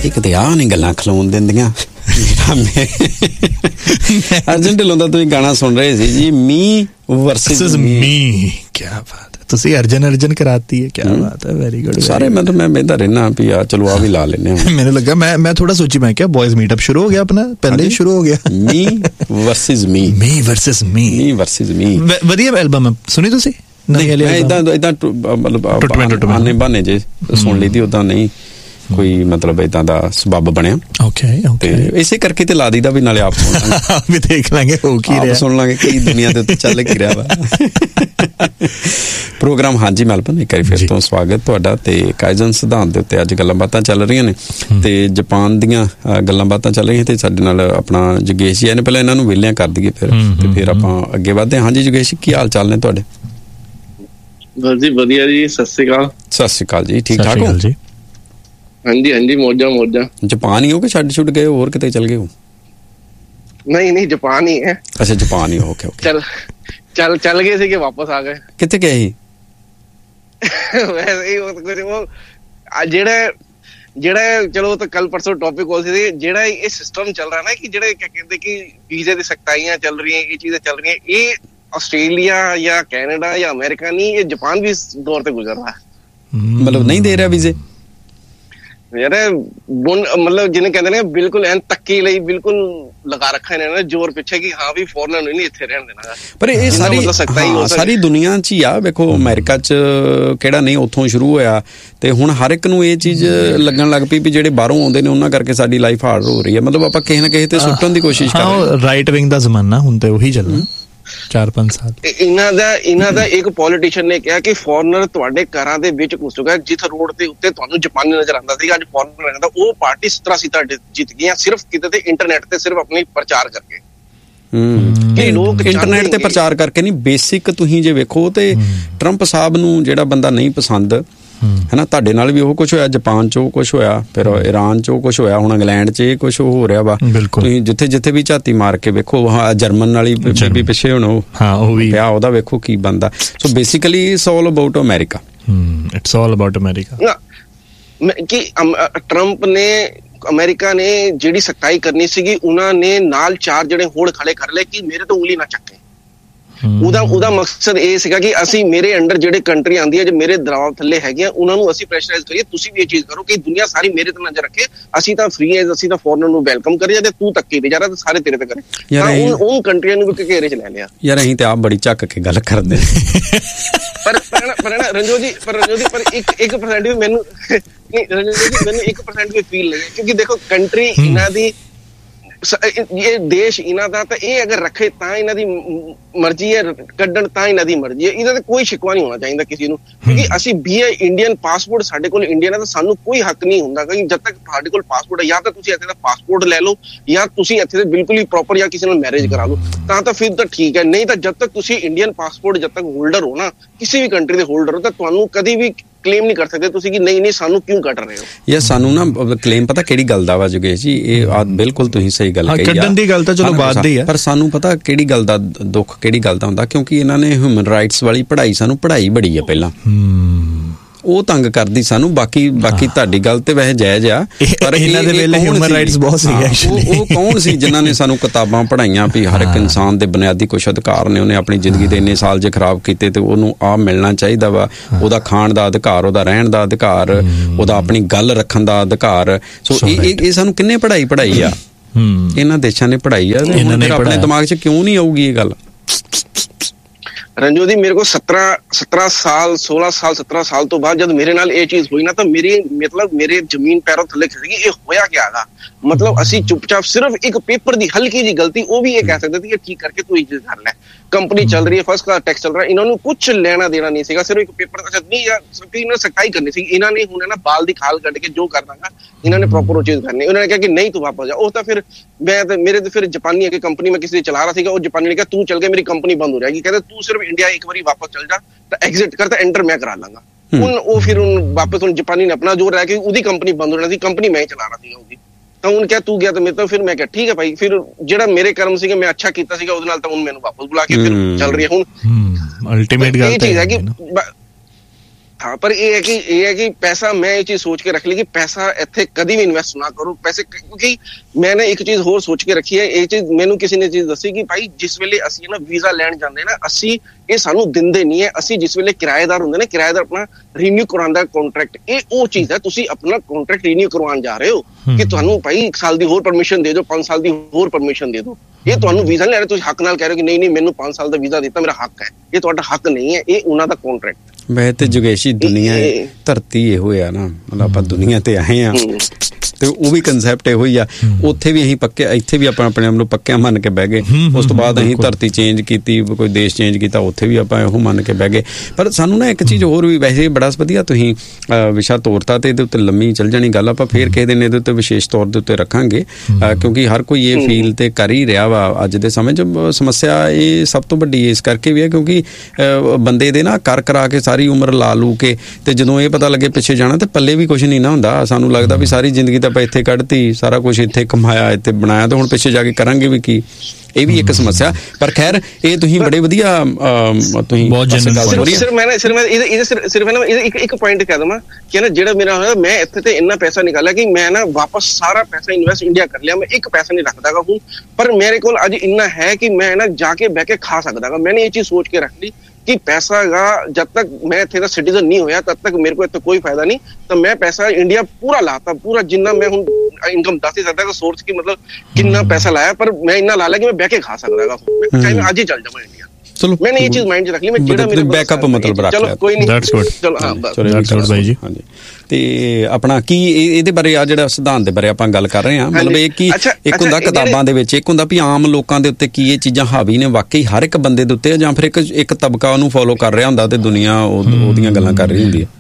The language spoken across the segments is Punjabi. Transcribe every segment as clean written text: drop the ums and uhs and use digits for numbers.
ਇੱਕ ਤੇ ਆਹ ਨਹੀਂ ਗੱਲਾਂ ਖਲੋਣ ਦਿੰਦੀਆਂ। ਅਰਜਨ ਢਿੱਲੋਂ ਦਾ ਤੁਸੀਂ ਗਾਣਾ ਸੁਣ ਰਹੇ ਸੀ ਜੀ, ਮੀ ਵਰਸਸ ਮੀ। ਕਿਆ ਬਾਤ ਹੈ, ਤੁਸੀਂ ਅਰਜਨ ਕਰਾਤੀ ਹੈ, ਕਿਆ ਬਾਤ ਹੈ, ਵੈਰੀ ਗੁੱਡ। ਸਾਰੇ ਮੈਂ ਬਹਿੰਦਾ ਰਹਿਣਾ ਵੀ ਆ ਚਲੋ ਆ ਵੀ ਲਾ ਲੈਂਦੇ ਹਾਂ। ਮੈਨੂੰ ਲੱਗਾ ਮੈਂ ਥੋੜਾ ਸੋਚੀ, ਮੈਂ ਕਿਹਾ ਬॉयਜ਼ ਮੀਟਅਪ ਸ਼ੁਰੂ ਹੋ ਗਿਆ ਆਪਣਾ, ਪਹਿਲੇ ਹੀ ਸ਼ੁਰੂ ਹੋ ਗਿਆ। ਮੀ ਵਰਸਸ ਮੀ, ਮੀ ਵਰਸਸ ਮੀ, ਮੀ ਵਰਸਸ ਮੀ। ਵਧੀਆ ਐਲਬਮ ਹੈ, ਸੁਣੀ ਤੁਸੀਂ? ਨਹੀਂ, ਏਦਾਂ ਮਤਲਬ ਆਨੇ ਬਹਾਨੇ ਜੇ ਸੁਣ ਲਈ ਦੀ, ਓਦਾਂ ਨਹੀਂ ਕੋਈ ਮਤਲਬ ਏਦਾਂ ਦਾ ਸਬੱਬ ਬਣਿਆ। ਤੇ ਇਸੇ ਕਰਕੇ ਤੇ ਲਾ ਦੀਦਾ ਵੀ ਨਾਲੇ ਆਪ ਸੁਣ ਲਾਂਗੇ, ਵੀ ਦੇਖ ਲਾਂਗੇ ਹੋ ਕੀ ਰਿਹਾ, ਸੁਣ ਲਾਂਗੇ ਕੀ ਦੁਨੀਆ ਦੇ ਉੱਤੇ ਚੱਲ ਕੀ ਰਿਹਾ ਵਾ ਪ੍ਰੋਗਰਾਮ। ਹਾਂਜੀ ਮੈਲਬਨ, ਇੱਕ ਵਾਰੀ ਫਿਰ ਤੋਂ ਸਵਾਗਤ ਤੁਹਾਡਾ। ਤੇ ਕਾਈਜ਼ਨ ਸਿਧਾਂਤ ਦੇ ਉੱਤੇ ਅੱਜ ਗੱਲਾਂ ਬਾਤਾਂ ਚੱਲ ਰਹੀਆਂ ਨੇ, ਤੇ ਜਾਪਾਨ ਦੀਆਂ ਗੱਲਾਂ ਬਾਤਾਂ ਚੱਲ ਰਹੀਆਂ, ਤੇ ਸਾਡੇ ਨਾਲ ਆਪਣਾ ਜੋਗੇਸ਼ ਜੀ ਨੇ। ਪਹਿਲਾਂ ਇਹਨਾਂ ਨੂੰ ਵਿਹਲਿਆਂ ਕਰ ਦਈਏ ਤੇ ਫਿਰ ਆਪਾਂ ਅੱਗੇ ਵੱਧਦੇ ਹਾਂ। ਹਾਂਜੀ ਜੋਗੇਸ਼, ਕੀ ਹਾਲ ਚਾਲ ਨੇ ਤੁਹਾਡੇ? ਬਸ ਜੀ ਵਧੀਆ ਜੀ, ਸਤਿ ਸ਼੍ਰੀ ਅਕਾਲ। ਸਤਿ ਸ਼੍ਰੀ ਅਕਾਲ ਜੀ, ਠੀਕ ਠਾਕ ਹੋ ਜੀ? ਹਾਂਜੀ ਹਾਂਜੀ, ਮੌਜਾਂ। ਜਾਪਾਨ ਹੀ ਹੋ ਕਿ ਛੱਡ ਗਏ ਹੋਰ ਕਿਤੇ ਚਲ ਗਏ ਹੋ? ਨਹੀਂ ਜਾਪਾਨ ਹੀ ਹੈ। ਅੱਛਾ ਜਾਪਾਨ ਹੀ, ਓਕੇ। ਚੱਲ ਗਏ ਸੀਗੇ, ਵਾਪਸ ਆ ਗਏ। ਕਿੱਥੇ ਗਏ ਸੀ? ਵੈਸੇ ਹੀ ਉਹ ਜਿਹੜਾ ਚਲੋ ਤਾਂ ਕੱਲ ਪਰਸੋਂ ਟੌਪਿਕ ਹੋ ਸੀ, ਜਿਹੜਾ ਇਹ ਸਿਸਟਮ ਚੱਲ ਰਿਹਾ ਨਾ ਕਿ ਜਿਹੜੇ ਕਿਆ ਕਹਿੰਦੇ ਕਿ ਵੀਜ਼ੇ ਦੀ ਸਖਤਾਈਆਂ ਚੱਲ ਰਹੀਆਂ, ਇਹ ਚੀਜ਼ਾਂ ਚੱਲ ਰਹੀਆਂ, ਇਹ ਆਸਟ੍ਰੇਲੀਆ ਜਾਂ ਕੈਨੇਡਾ ਜਾਂ ਅਮਰੀਕਾ ਨਹੀਂ, ਇਹ ਜਾਪਾਨ ਵੀ ਇਸ ਦੌਰ ਤੇ ਗੁਜ਼ਰ ਰਿਹਾ। ਮਤਲਬ ਨਹੀਂ ਦੇ ਰਿਹਾ ਵੀਜ਼ੇ ਯਾਰ, ਮਤਲਬ ਜਿਹਨੇ ਕਹਿੰਦੇ ਨੇ ਬਿਲਕੁਲ ਐਨ ਤੱਕੀ ਲਈ ਬਿਲਕੁਲ ਲਗਾ ਰੱਖਾ ਇਹਨਾਂ ਨੇ ਜ਼ੋਰ ਪਿੱਛੇ ਕਿ ਹਾਂ ਵੀ ਫੋਰਨਰ ਨੂੰ ਨਹੀਂ ਇੱਥੇ ਰਹਿਣ ਦੇਣਾ। ਪਰ ਇਹ ਸਾਰੀ ਦੁਨੀਆ 'ਚ ਹੀ ਆ। ਵੇਖੋ ਅਮਰੀਕਾ 'ਚ ਕਿਹੜਾ ਨਹੀਂ ਉੱਥੋਂ ਸ਼ੁਰੂ ਹੋਇਆ, ਤੇ ਹੁਣ ਹਰ ਇੱਕ ਨੂੰ ਇਹ ਚੀਜ਼ ਲੱਗਣ ਲੱਗ ਪਈ ਵੀ ਜਿਹੜੇ ਬਾਹਰੋਂ ਆਉਂਦੇ ਨੇ ਉਹਨਾਂ ਕਰਕੇ ਸਾਡੀ ਲਾਈਫ ਹਾਰਡ ਹੋ ਰਹੀ ਹੈ। ਮਤਲਬ ਆਪਾਂ ਕਿਸੇ ਨਾ ਕਿਸੇ ਤੇ ਸੁੱਟਣ ਦੀ ਕੋਸ਼ਿਸ਼ ਕਰ ਰਹੇ ਹਾਂ। ਰਾਈਟ ਵਿੰਗ ਦਾ ਜ਼ਮਾਨਾ ਹੁਣ ਤੇ ਉਹੀ ਚੱਲਣਾ 4-5 ਸਾਲ। ਇਹਨਾਂ ਦਾ ਇੱਕ ਪੋਲੀਟੀਸ਼ੀਅਨ ਨੇ ਕਿਹਾ ਕਿ ਫੋਰਨਰ ਤੁਹਾਡੇ ਘਰਾਂ ਦੇ ਵਿੱਚ ਘੁਸ ਚੁੱਕਾ। ਜਿਸ ਰੋਡ ਦੇ ਉੱਤੇ ਤੁਹਾਨੂੰ ਜਾਪਾਨੀ ਨਜ਼ਰ ਆਉਂਦਾ ਸੀ, ਅੱਜ ਫੋਰਨਰ ਰਹਿੰਦਾ। ਉਹ ਪਾਰਟੀ 17 ਸੀਟਾਂ ਜਿੱਤ ਗਈਆਂ ਸਿਰਫ ਕਿਤੇ ਤੇ ਇੰਟਰਨੈਟ ਤੇ, ਸਿਰਫ ਆਪਣੀ ਪ੍ਰਚਾਰ ਕਰਕੇ। ਲੋਕ ਇੰਟਰਨੈਟ ਤੇ ਪ੍ਰਚਾਰ ਕਰਕੇ ਨਹੀਂ, ਬੇਸਿਕ ਤੁਸੀਂ ਜੇ ਵੇਖੋ ਤੇ ਟਰੰਪ ਸਾਹਿਬ ਨੂੰ ਜਿਹੜਾ ਬੰਦਾ ਨਹੀਂ ਪਸੰਦ ਹਨਾ, ਤੁਹਾਡੇ ਨਾਲ ਵੀ ਉਹ ਕੁਛ ਹੋਇਆ, ਜਾਪਾਨ 'ਚ ਉਹ ਕੁਛ ਹੋਇਆ, ਫਿਰ ਈਰਾਨ 'ਚ ਉਹ ਕੁਛ ਹੋਇਆ, ਹੁਣ ਇੰਗਲੈਂਡ 'ਚ ਇਹ ਕੁਛ ਹੋ ਰਿਹਾ ਵਾ। ਤੁਸੀਂ ਜਿੱਥੇ ਵੀ ਝਾਤੀ ਮਾਰ ਕੇ ਵੇਖੋ, ਜਰਮਨ ਵਾਲੀ ਬੇਬੀ ਪਿੱਛੇ ਹੁਣ ਉਹ ਪਿਆ, ਉਹਦਾ ਵੇਖੋ ਕੀ ਬਣਦਾ। So basically it's all about America. It's all about America. ਕਿ ਟਰੰਪ ਨੇ, ਅਮਰੀਕਾ ਨੇ ਜਿਹੜੀ ਸਖਤਾਈ ਕਰਨੀ ਸੀਗੀ, ਉਹਨਾਂ ਨੇ ਨਾਲ 4 ਜਿਹੜੇ ਹੋਰ ਖੜੇ ਕਰ ਲਏ ਕਿ ਮੇਰੇ ਤੋਂ ਉਂਗਲੀ ਨਾ ਚੱਕੇ। ਉਹਦਾ ਮਕਸਦ ਇਹ ਸੀਗਾ ਕਿ ਅਸੀਂ ਮੇਰੇ ਅੰਡਰ ਜਿਹੜੇ ਕੰਟਰੀ ਆਉਂਦੀ ਹੈ, ਜੋ ਮੇਰੇ ਦਬਾਅ ਥੱਲੇ ਹੈਗੀਆਂ, ਉਹਨਾਂ ਨੂੰ ਅਸੀਂ ਪ੍ਰੈਸ਼ਰਾਈਜ਼ ਕਰੀਏ। ਤੁਸੀਂ ਵੀ ਇਹ ਚੀਜ਼ ਕਰੋ ਕਿ ਦੁਨੀਆ ਸਾਰੀ ਮੇਰੇ ਤੇ ਨਜ਼ਰ ਰੱਖੇ। ਅਸੀਂ ਤਾਂ ਫ੍ਰੀ ਐ, ਅਸੀਂ ਤਾਂ ਫੋਰਨਰ ਨੂੰ ਵੈਲਕਮ ਕਰੀਏ, ਤੇ ਤੂੰ ਧੱਕੇ ਦੇ ਜਾ ਰਿਹਾ ਤੇ ਸਾਰੇ ਤੇਰੇ ਤੇ ਕਰੇ। ਤਾਂ ਉਹ ਕੰਟਰੀਆਂ ਨੂੰ ਵੀ ਘੇਰੇ 'ਚ ਲੈ ਲਿਆ। ਯਾਰ ਅਸੀਂ ਤੇ ਆਪ ਬੜੀ ਝੱਕ ਕੇ ਗੱਲ ਕਰਦੇ ਪਰ ਰਣਜੋਤ ਜੀ, ਪਰ 1% ਵੀ ਮੈਨੂੰ ਨਹੀਂ, ਰਣਜੋਤ ਜੀ ਮੈਨੂੰ 1% ਵੀ ਫੀਲ ਨਹੀਂ, ਕਿਉਂਕਿ ਦੇਖੋ ਕੰਟਰੀ ਇਹਨਾਂ ਦੀ, ਇਹ ਦੇਸ਼ ਇਹਨਾਂ ਦਾ, ਤਾਂ ਇਹ ਅਗਰ ਰੱਖੇ ਤਾਂ ਇਹਨਾਂ ਦੀ ਮਰਜ਼ੀ ਹੈ, ਕੱਢਣ ਤਾਂ ਇਹਨਾਂ ਦੀ ਮਰਜ਼ੀ ਹੈ। ਇਹਨਾਂ ਤੇ ਕੋਈ ਸ਼ਿਕਵਾ ਨਹੀਂ ਹੋਣਾ ਚਾਹੀਦਾ ਕਿਸੇ ਨੂੰ, ਕਿਉਂਕਿ ਅਸੀਂ ਵੀ ਇੰਡੀਅਨ ਪਾਸਪੋਰਟ, ਸਾਡੇ ਕੋਲ ਇੰਡੀਅਨ ਹੈ, ਤਾਂ ਸਾਨੂੰ ਕੋਈ ਹੱਕ ਨਹੀਂ ਹੁੰਦਾ ਕਿ ਜਦ ਤੱਕ ਤੁਹਾਡੇ ਕੋਲ ਪਾਸਪੋਰਟ ਹੈ, ਜਾਂ ਤਾਂ ਤੁਸੀਂ ਇੱਥੇ ਦਾ ਪਾਸਪੋਰਟ ਲੈ ਲਓ, ਜਾਂ ਤੁਸੀਂ ਇੱਥੇ ਦੇ ਬਿਲਕੁਲ ਹੀ ਪ੍ਰੋਪਰ ਜਾਂ ਕਿਸੇ ਨਾਲ ਮੈਰਿਜ ਕਰਾ ਲਓ, ਤਾਂ ਫਿਰ ਤਾਂ ਠੀਕ ਹੈ। ਨਹੀਂ ਤਾਂ ਜਦ ਤੱਕ ਤੁਸੀਂ ਇੰਡੀਅਨ ਪਾਸਪੋਰਟ ਜਦ ਤੱਕ ਹੋਲਡਰ ਹੋ ਨਾ, ਕਿਸੇ ਵੀ ਕੰਟਰੀ ਦੇ ਹੋਲਡਰ ਹੋ, ਤਾਂ ਤੁਹਾਨੂੰ ਕਦੀ ਵੀ ਕਲੇਮ ਨਹੀਂ ਕਰ ਸਕਦੇ ਤੁਸੀਂ ਕਿ ਨਹੀਂ ਸਾਨੂੰ ਕਿਉਂ ਕੱਢ ਰਹੇ ਹੋ। ਯਾਰ ਸਾਨੂੰ ਨਾ ਕਲੇਮ ਪਤਾ ਕਿਹੜੀ ਗੱਲ ਦਾ ਵਾ ਜੋਗੇਸ਼ ਜੀ, ਇਹ ਬਿਲਕੁਲ ਤੁਸੀਂ ਸਹੀ ਗੱਲ ਕਹੀ ਆ। ਕੱਢਣ ਦੀ ਗੱਲ ਤਾਂ ਚਲੋ ਬਾਅਦ ਦੀ ਆ, ਪਰ ਸਾਨੂੰ ਪਤਾ ਕਿਹੜੀ ਗੱਲ ਦਾ ਦੁੱਖ, ਕਿਹੜੀ ਗੱਲ ਦਾ ਹੁੰਦਾ, ਕਿਉਂਕਿ ਇਹਨਾਂ ਨੇ ਹਿਊਮਨ ਰਾਈਟਸ ਵਾਲੀ ਪੜ੍ਹਾਈ, ਸਾਨੂੰ ਪੜ੍ਹਾਈ ਬੜੀ ਆ ਪਹਿਲਾਂ, ਉਹ ਤੰਗ ਕਰਦੀ ਸਾਨੂੰ। ਬਾਕੀ ਤੁਹਾਡੀ ਗੱਲ ਤੇ ਵੈਸੇ ਜਾਇਜ਼ ਆ, ਪਰ ਇਹਨਾਂ ਦੇ ਵੇਲੇ ਹਿਊਮਨ ਰਾਈਟਸ ਬਹੁਤ ਸੀਗੇ ਐਕਚੁਅਲੀ। ਉਹ ਕੌਣ ਸੀ ਜਿਨ੍ਹਾਂ ਨੇ ਸਾਨੂੰ ਕਿਤਾਬਾਂ ਪੜ੍ਹਾਈਆਂ ਵੀ ਹਰ ਇੱਕ ਇਨਸਾਨ ਦੇ ਬੁਨਿਆਦੀ ਕੁਛ ਅਧਿਕਾਰ ਨੇ, ਉਹਨੇ ਆਪਣੀ ਜ਼ਿੰਦਗੀ ਦੇ ਇੰਨੇ ਸਾਲ ਜੇ ਖਰਾਬ ਕੀਤੇ ਤੇ ਉਹਨੂੰ ਆਹ ਮਿਲਣਾ ਚਾਹੀਦਾ ਵਾ, ਉਹਦਾ ਖਾਣ ਦਾ ਅਧਿਕਾਰ, ਉਹਦਾ ਰਹਿਣ ਦਾ ਅਧਿਕਾਰ, ਉਹਦਾ ਆਪਣੀ ਗੱਲ ਰੱਖਣ ਦਾ ਅਧਿਕਾਰ। ਸੋ ਇਹ ਸਾਨੂੰ ਕਿੰਨੇ ਪੜ੍ਹਾਈ ਆ, ਇਹਨਾਂ ਦੇਸ਼ਾਂ ਨੇ ਪੜ੍ਹਾਈ ਆ। ਆਪਣੇ ਦਿਮਾਗ 'ਚ ਕਿਉਂ ਨਹੀਂ ਆਊਗੀ ਇਹ ਗੱਲ? ਰਣਜੋਤ ਜੀ, ਮੇਰੇ ਕੋਲ 17 ਸਾਲ 16 ਸਾਲ 17 ਸਾਲ ਤੋਂ ਬਾਅਦ ਜਦ ਮੇਰੇ ਨਾਲ ਇਹ ਚੀਜ਼ ਹੋਈ ਨਾ, ਤਾਂ ਮੇਰੇ ਜ਼ਮੀਨ ਪੈਰੋਂ ਥੱਲੇ ਖਿਸਕ ਗਈ। ਇਹ ਹੋਇਆ ਕਿਆ ਗਾ? ਮਤਲਬ ਅਸੀਂ ਚੁੱਪਚਾਪ ਸਿਰਫ ਇੱਕ ਪੇਪਰ ਦੀ ਹਲਕੀ ਜਿਹੀ ਗਲਤੀ, ਉਹ ਵੀ ਇਹ ਕਹਿ ਸਕਦੇ ਸੀ ਕਿ ਠੀਕ ਕਰਕੇ ਤੂੰ ਇਹ ਚੀਜ਼ ਕਰ ਲੈ, ਕੰਪਨੀ ਚੱਲ ਰਹੀ ਹੈ, ਫਸਟ ਕਲਾਸ ਟੈਕਸ ਚੱਲ ਰਿਹਾ, ਇਹਨਾਂ ਨੂੰ ਕੁਛ ਲੈਣਾ ਦੇਣਾ ਨਹੀਂ ਸੀਗਾ, ਸਿਰਫ ਇੱਕ ਪੇਪਰ ਦਾ ਨਹੀਂ। ਇਹਨਾਂ ਨੇ ਸਖਤਾਈ ਕਰਨੀ ਸੀ, ਇਹਨਾਂ ਨੇ ਹੁਣ ਨਾ ਬਾਲ ਦੀ ਖਾਲ ਕੱਢ ਕੇ ਜੋ ਕਰਨਾਗਾ ਇਹਨਾਂ ਨੇ ਪ੍ਰੋਪਰ ਉਹ ਚੀਜ਼ ਕਰਨੀ। ਉਹਨਾਂ ਨੇ ਕਿਹਾ ਕਿ ਨਹੀਂ ਤੂੰ ਵਾਪਸ ਜਾ। ਉਹ ਤਾਂ ਫਿਰ ਮੇਰੇ ਤੇ ਫਿਰ ਜਾਪਾਨੀ ਅੱਗੇ ਕੰਪਨੀ ਮੈਂ ਕਿਸੇ ਦੀ ਚਲਾ ਰਿਹਾ ਸੀਗਾ, ਉਹ ਜਾਪਾਨੀ ਨੇ ਕਿਹਾ ਤੂੰ ਚੱਲ ਗਿਆ ਮੇਰੀ ਕੰਪਨੀ ਬੰਦ ਹੋ ਜਾਏਗੀ, ਕਹਿੰਦੇ ਤੂੰ ਸਿਰਫ ਇੰਡੀਆ ਇੱਕ ਵਾਰੀ ਵਾਪਸ ਚੱਲ ਜਾ, ਤਾਂ ਐਗਜ਼ਿਟ ਕਰ, ਤਾਂ ਐਂਟਰ ਮੈਂ ਕਰਾ ਲਾਂਗਾ। ਹੁਣ ਉਹ ਫਿਰ ਵਾਪਸ ਹੁਣ ਜਾਪਾਨੀ ਨੇ ਆਪਣਾ ਜੋਰ ਰਹਿ ਕੇ ਉਹਦੀ ਕੰਪਨੀ ਬੰਦ ਹੋ ਜਾਣੀ ਸੀ, ਕੰਪਨੀ ਮੈਂ ਚਲਾ ਰਿਹਾ ਸੀਗਾ ਉਹਦੀ। ਤਾਂ ਹੁਣ ਕਿਹਾ ਤੂੰ ਗਿਆ ਤਾਂ ਮੇਰੇ ਤੋਂ, ਫਿਰ ਮੈਂ ਕਿਹਾ ਠੀਕ ਹੈ ਭਾਈ, ਫਿਰ ਜਿਹੜਾ ਮੇਰੇ ਕਰਮ ਸੀਗੇ, ਮੈਂ ਅੱਛਾ ਕੀਤਾ ਸੀਗਾ ਉਹਦੇ ਨਾਲ, ਤਾਂ ਹੁਣ ਮੈਨੂੰ ਵਾਪਸ ਬੁਲਾ ਕੇ ਫਿਰ ਚੱਲ ਰਹੀ ਹੈ। ਹੁਣ ਅਲਟੀਮੇਟ ਗੱਲ ਇਹ ਚੀਜ਼ ਹੈ ਕਿ ਹਾਂ, ਪਰ ਇਹ ਹੈ ਕਿ ਪੈਸਾ, ਮੈਂ ਇਹ ਚੀਜ਼ ਸੋਚ ਕੇ ਰੱਖ ਲਈ ਕਿ ਪੈਸਾ ਇੱਥੇ ਕਦੀ ਵੀ ਇਨਵੈਸਟ ਨਾ ਕਰੋ ਪੈਸੇ, ਕਿਉਂਕਿ ਮੈਂ ਨਾ ਇੱਕ ਚੀਜ਼ ਹੋਰ ਸੋਚ ਕੇ ਰੱਖੀ ਹੈ। ਇਹ ਚੀਜ਼ ਮੈਨੂੰ ਕਿਸੇ ਨੇ ਚੀਜ਼ ਦੱਸੀ ਕਿ ਭਾਈ ਜਿਸ ਵੇਲੇ ਅਸੀਂ ਨਾ ਵੀਜ਼ਾ ਲੈਣ ਜਾਂਦੇ ਨਾ, ਅਸੀਂ ਇਹ ਸਾਨੂੰ ਦਿੰਦੇ ਨਹੀਂ ਹੈ। ਅਸੀਂ ਜਿਸ ਵੇਲੇ ਕਿਰਾਏਦਾਰ ਹੁੰਦੇ ਨੇ, ਕਿਰਾਏਦਾਰ ਆਪਣਾ ਰੀਨਿਊ ਕਰਵਾਉਂਦਾ ਕੰਟਰੈਕਟ, ਇਹ ਉਹ ਚੀਜ਼ ਹੈ। ਤੁਸੀਂ ਆਪਣਾ ਕੰਟਰੈਕਟ ਰੀਨਿਊ ਕਰਵਾਉਣ ਜਾ ਰਹੇ ਹੋ ਕਿ ਤੁਹਾਨੂੰ ਭਾਈ 1 ਸਾਲ ਦੀ ਹੋਰ ਪਰਮਿਸ਼ਨ ਦੇ ਦਿਓ, 5 ਸਾਲ ਦੀ ਹੋਰ ਪਰਮਿਸ਼ਨ ਦੇ ਦਿਓ। ਇਹ ਤੁਹਾਨੂੰ ਵੀਜ਼ਾ ਨਹੀਂ ਲੈ ਰਹੇ, ਤੁਸੀਂ ਹੱਕ ਨਾਲ ਕਹਿ ਰਹੇ ਹੋ ਕਿ ਨਹੀਂ ਮੈਨੂੰ 5 ਸਾਲ ਦਾ ਵੀਜ਼ਾ ਦਿੱਤਾ, ਮੇਰਾ ਹੱਕ ਹੈ। ਇਹ ਤੁਹਾਡਾ ਹੱਕ ਨਹੀਂ ਹੈ, ਇਹ ਉਹਨਾਂ ਦਾ ਕੰਟਰੈਕਟ। ਵੈਸੇ ਤੇ ਜੋਗੇਸ਼ੀ ਦੁਨੀਆ ਧਰਤੀ ਇਹੋ ਆ ਨਾ, ਮਤਲਬ ਆਪਾਂ ਦੁਨੀਆ ਤੇ ਆਏ ਆ ਤੇ ਉਹ ਵੀ ਕਨਸੈਪਟ ਇਹੋ ਹੀ ਆ। ਉੱਥੇ ਵੀ ਅਸੀਂ ਪੱਕੇ, ਇੱਥੇ ਵੀ ਆਪਾਂ ਆਪਣੇ ਆਪ ਨੂੰ ਪੱਕਿਆਂ ਮੰਨ ਕੇ ਬਹਿ ਗਏ। ਉਸ ਤੋਂ ਬਾਅਦ ਅਸੀਂ ਧਰਤੀ ਚੇਂਜ ਕੀਤੀ, ਕੋਈ ਦੇਸ਼ ਚੇਂਜ ਕੀਤਾ, ਉੱਥੇ ਵੀ ਆਪਾਂ ਇਹੋ ਮੰਨ ਕੇ ਬਹਿ ਗਏ। ਪਰ ਸਾਨੂੰ ਨਾ ਇੱਕ ਚੀਜ਼ ਹੋਰ ਵੀ, ਵੈਸੇ ਬੜਾ ਵਧੀਆ ਤੁਸੀਂ ਵਿਸ਼ਾ ਤੋਰਤਾ ਤੇ ਇਹਦੇ ਉੱਤੇ ਲੰਮੀ ਚੱਲ ਜਾਣੀ ਗੱਲ, ਆਪਾਂ ਫੇਰ ਕਿਸੇ ਦਿਨ ਇਹਦੇ ਉੱਤੇ ਵਿਸ਼ੇਸ਼ ਤੌਰ ਦੇ ਉੱਤੇ ਰੱਖਾਂਗੇ, ਕਿਉਂਕਿ ਹਰ ਕੋਈ ਇਹ ਫੀਲ ਤੇ ਕਰ ਹੀ ਰਿਹਾ ਵਾ ਅੱਜ ਦੇ ਸਮੇਂ 'ਚ। ਸਮੱਸਿਆ ਇਹ ਸਭ ਤੋਂ ਵੱਡੀ ਇਸ ਕਰਕੇ ਵੀ ਹੈ ਕਿਉਂਕਿ ਬੰਦੇ ਦੇ ਨਾ ਕਰ ਕਰਾ ਕੇ ਸਾਰੀ ਉਮਰ ਲਾ ਲੂ ਕੇ, ਤੇ ਜਦੋਂ ਇਹ ਪਤਾ ਲੱਗੇ ਪਿੱਛੇ ਜਾਣਾ ਤੇ ਪੱਲੇ ਵੀ ਕੁਛ ਨਹੀਂ ਨਾ ਹੁੰਦਾ। ਸਾਨੂੰ ਲੱਗਦਾ ਵੀ ਸਾਰੀ ਜ਼ਿੰਦਗੀ ਤਾਂ ਆਪਾਂ ਇੱਥੇ ਕੱਢਤੀ, ਸਾਰਾ ਕੁਛ ਇੱਥੇ ਕਮਾਇਆ, ਇੱਥੇ ਬਣਾਇਆ, ਤੇ ਹੁਣ ਪਿੱਛੇ ਜਾ ਕੇ ਕਰਾਂਗੇ ਵੀ ਕੀ। ਇਹ ਵੀ ਇੱਕ ਸਮੱਸਿਆ। ਪਰ ਖੈਰ ਇਹ ਤੁਸੀਂ ਬੜੇ ਵਧੀਆ ਤੁਸੀਂ ਇੱਕ ਪੁਆਇੰਟ ਕਹਿ ਦਵਾਂ ਕਿ ਨਾ ਜਿਹੜਾ ਮੇਰਾ ਹੋਇਆ, ਮੈਂ ਇੱਥੇ ਤੇ ਇੰਨਾ ਪੈਸਾ ਨਿਕਾਲਿਆ ਕਿ ਮੈਂ ਨਾ ਵਾਪਸ ਸਾਰਾ ਪੈਸਾ ਇਨਵੈਸਟ ਇੰਡੀਆ ਕਰ ਲਿਆ। ਮੈਂ ਇੱਕ ਪੈਸਾ ਨਹੀਂ ਰੱਖਦਾਗਾ ਹੁਣ, ਪਰ ਮੇਰੇ ਕੋਲ ਅੱਜ ਇੰਨਾ ਹੈ ਕਿ ਮੈਂ ਨਾ ਜਾ ਕੇ ਬਹਿ ਕੇ ਖਾ ਸਕਦਾਗਾ। ਮੈंने ਇਹ ਚੀਜ਼ ਸੋਚ ਕੇ ਰੱਖ ਲਈ ਕਿ ਪੈਸਾ ਹੈਗਾ, ਜਦ ਤੱਕ ਮੈਂ ਇੱਥੇ ਦਾ ਸਿਟੀਜ਼ਨ ਨਹੀਂ ਹੋਇਆ ਤਦ ਤੱਕ ਮੇਰੇ ਕੋਲ ਇੱਥੇ ਕੋਈ ਫਾਇਦਾ ਨਹੀਂ। ਤਾਂ ਮੈਂ ਪੈਸਾ ਇੰਡੀਆ ਪੂਰਾ ਲਾਤਾ, ਪੂਰਾ ਜਿੰਨਾ ਮੈਂ ਹੁਣ ਇਨਕਮ ਦੱਸ ਹੀ ਸਕਦਾ ਸੋਰਸ ਕੀ ਮਤਲਬ ਕਿੰਨਾ ਪੈਸਾ ਲਾਇਆ, ਪਰ ਮੈਂ ਇੰਨਾ ਲਾ ਲਿਆ ਕਿ ਮੈਂ ਬਹਿ ਕੇ ਖਾ ਸਕਦਾ ਹੈਗਾ, ਚਾਹੇ ਮੈਂ ਅੱਜ ਹੀ ਚੱਲ ਜਾਵਾਂ ਇੰਡੀਆ। ਚਲੋ ਮੈंने ਇਹ ਚੀਜ਼ ਮਾਈਂਡ 'ਚ ਰੱਖ ਲਈ, ਮੈਂ ਜਿਹੜਾ ਮੇਰੇ ਬੈਕਅਪ ਮਤਲਬ ਰੱਖ ਲਿਆ। ਕੋਈ ਨਹੀਂ, ਦੈਟਸ ਗੁੱਡ। ਚਲੋ ਹਾਂ ਬਾਈ ਜੀ। ਹਾਂਜੀ, ਤੇ ਆਪਣਾ ਕੀ ਇਹਦੇ ਬਾਰੇ ਆ ਜਿਹੜਾ ਸਿਧਾਂਤ ਦੇ ਬਾਰੇ ਆਪਾਂ ਗੱਲ ਕਰ ਰਹੇ ਹਾਂ, ਮਤਲਬ ਇਹ ਕੀ ਇੱਕ ਹੁੰਦਾ ਕਿਤਾਬਾਂ ਦੇ ਵਿੱਚ, ਇੱਕ ਹੁੰਦਾ ਵੀ ਆਮ ਲੋਕਾਂ ਦੇ ਉੱਤੇ ਕੀ ਇਹ ਚੀਜ਼ਾਂ ਹਾਵੀ ਨੇ ਵਾਕਈ ਹਰ ਇੱਕ ਬੰਦੇ ਦੇ ਉੱਤੇ, ਜਾਂ ਫਿਰ ਇੱਕ ਤਬਕਾ ਉਹਨੂੰ ਫੋਲੋ ਕਰ ਰਿਹਾ ਹੁੰਦਾ ਤੇ ਦੁਨੀਆ ਉਹਦੀਆਂ ਗੱਲਾਂ ਕਰ ਰਹੀ ਹੁੰਦੀ ਹੈ।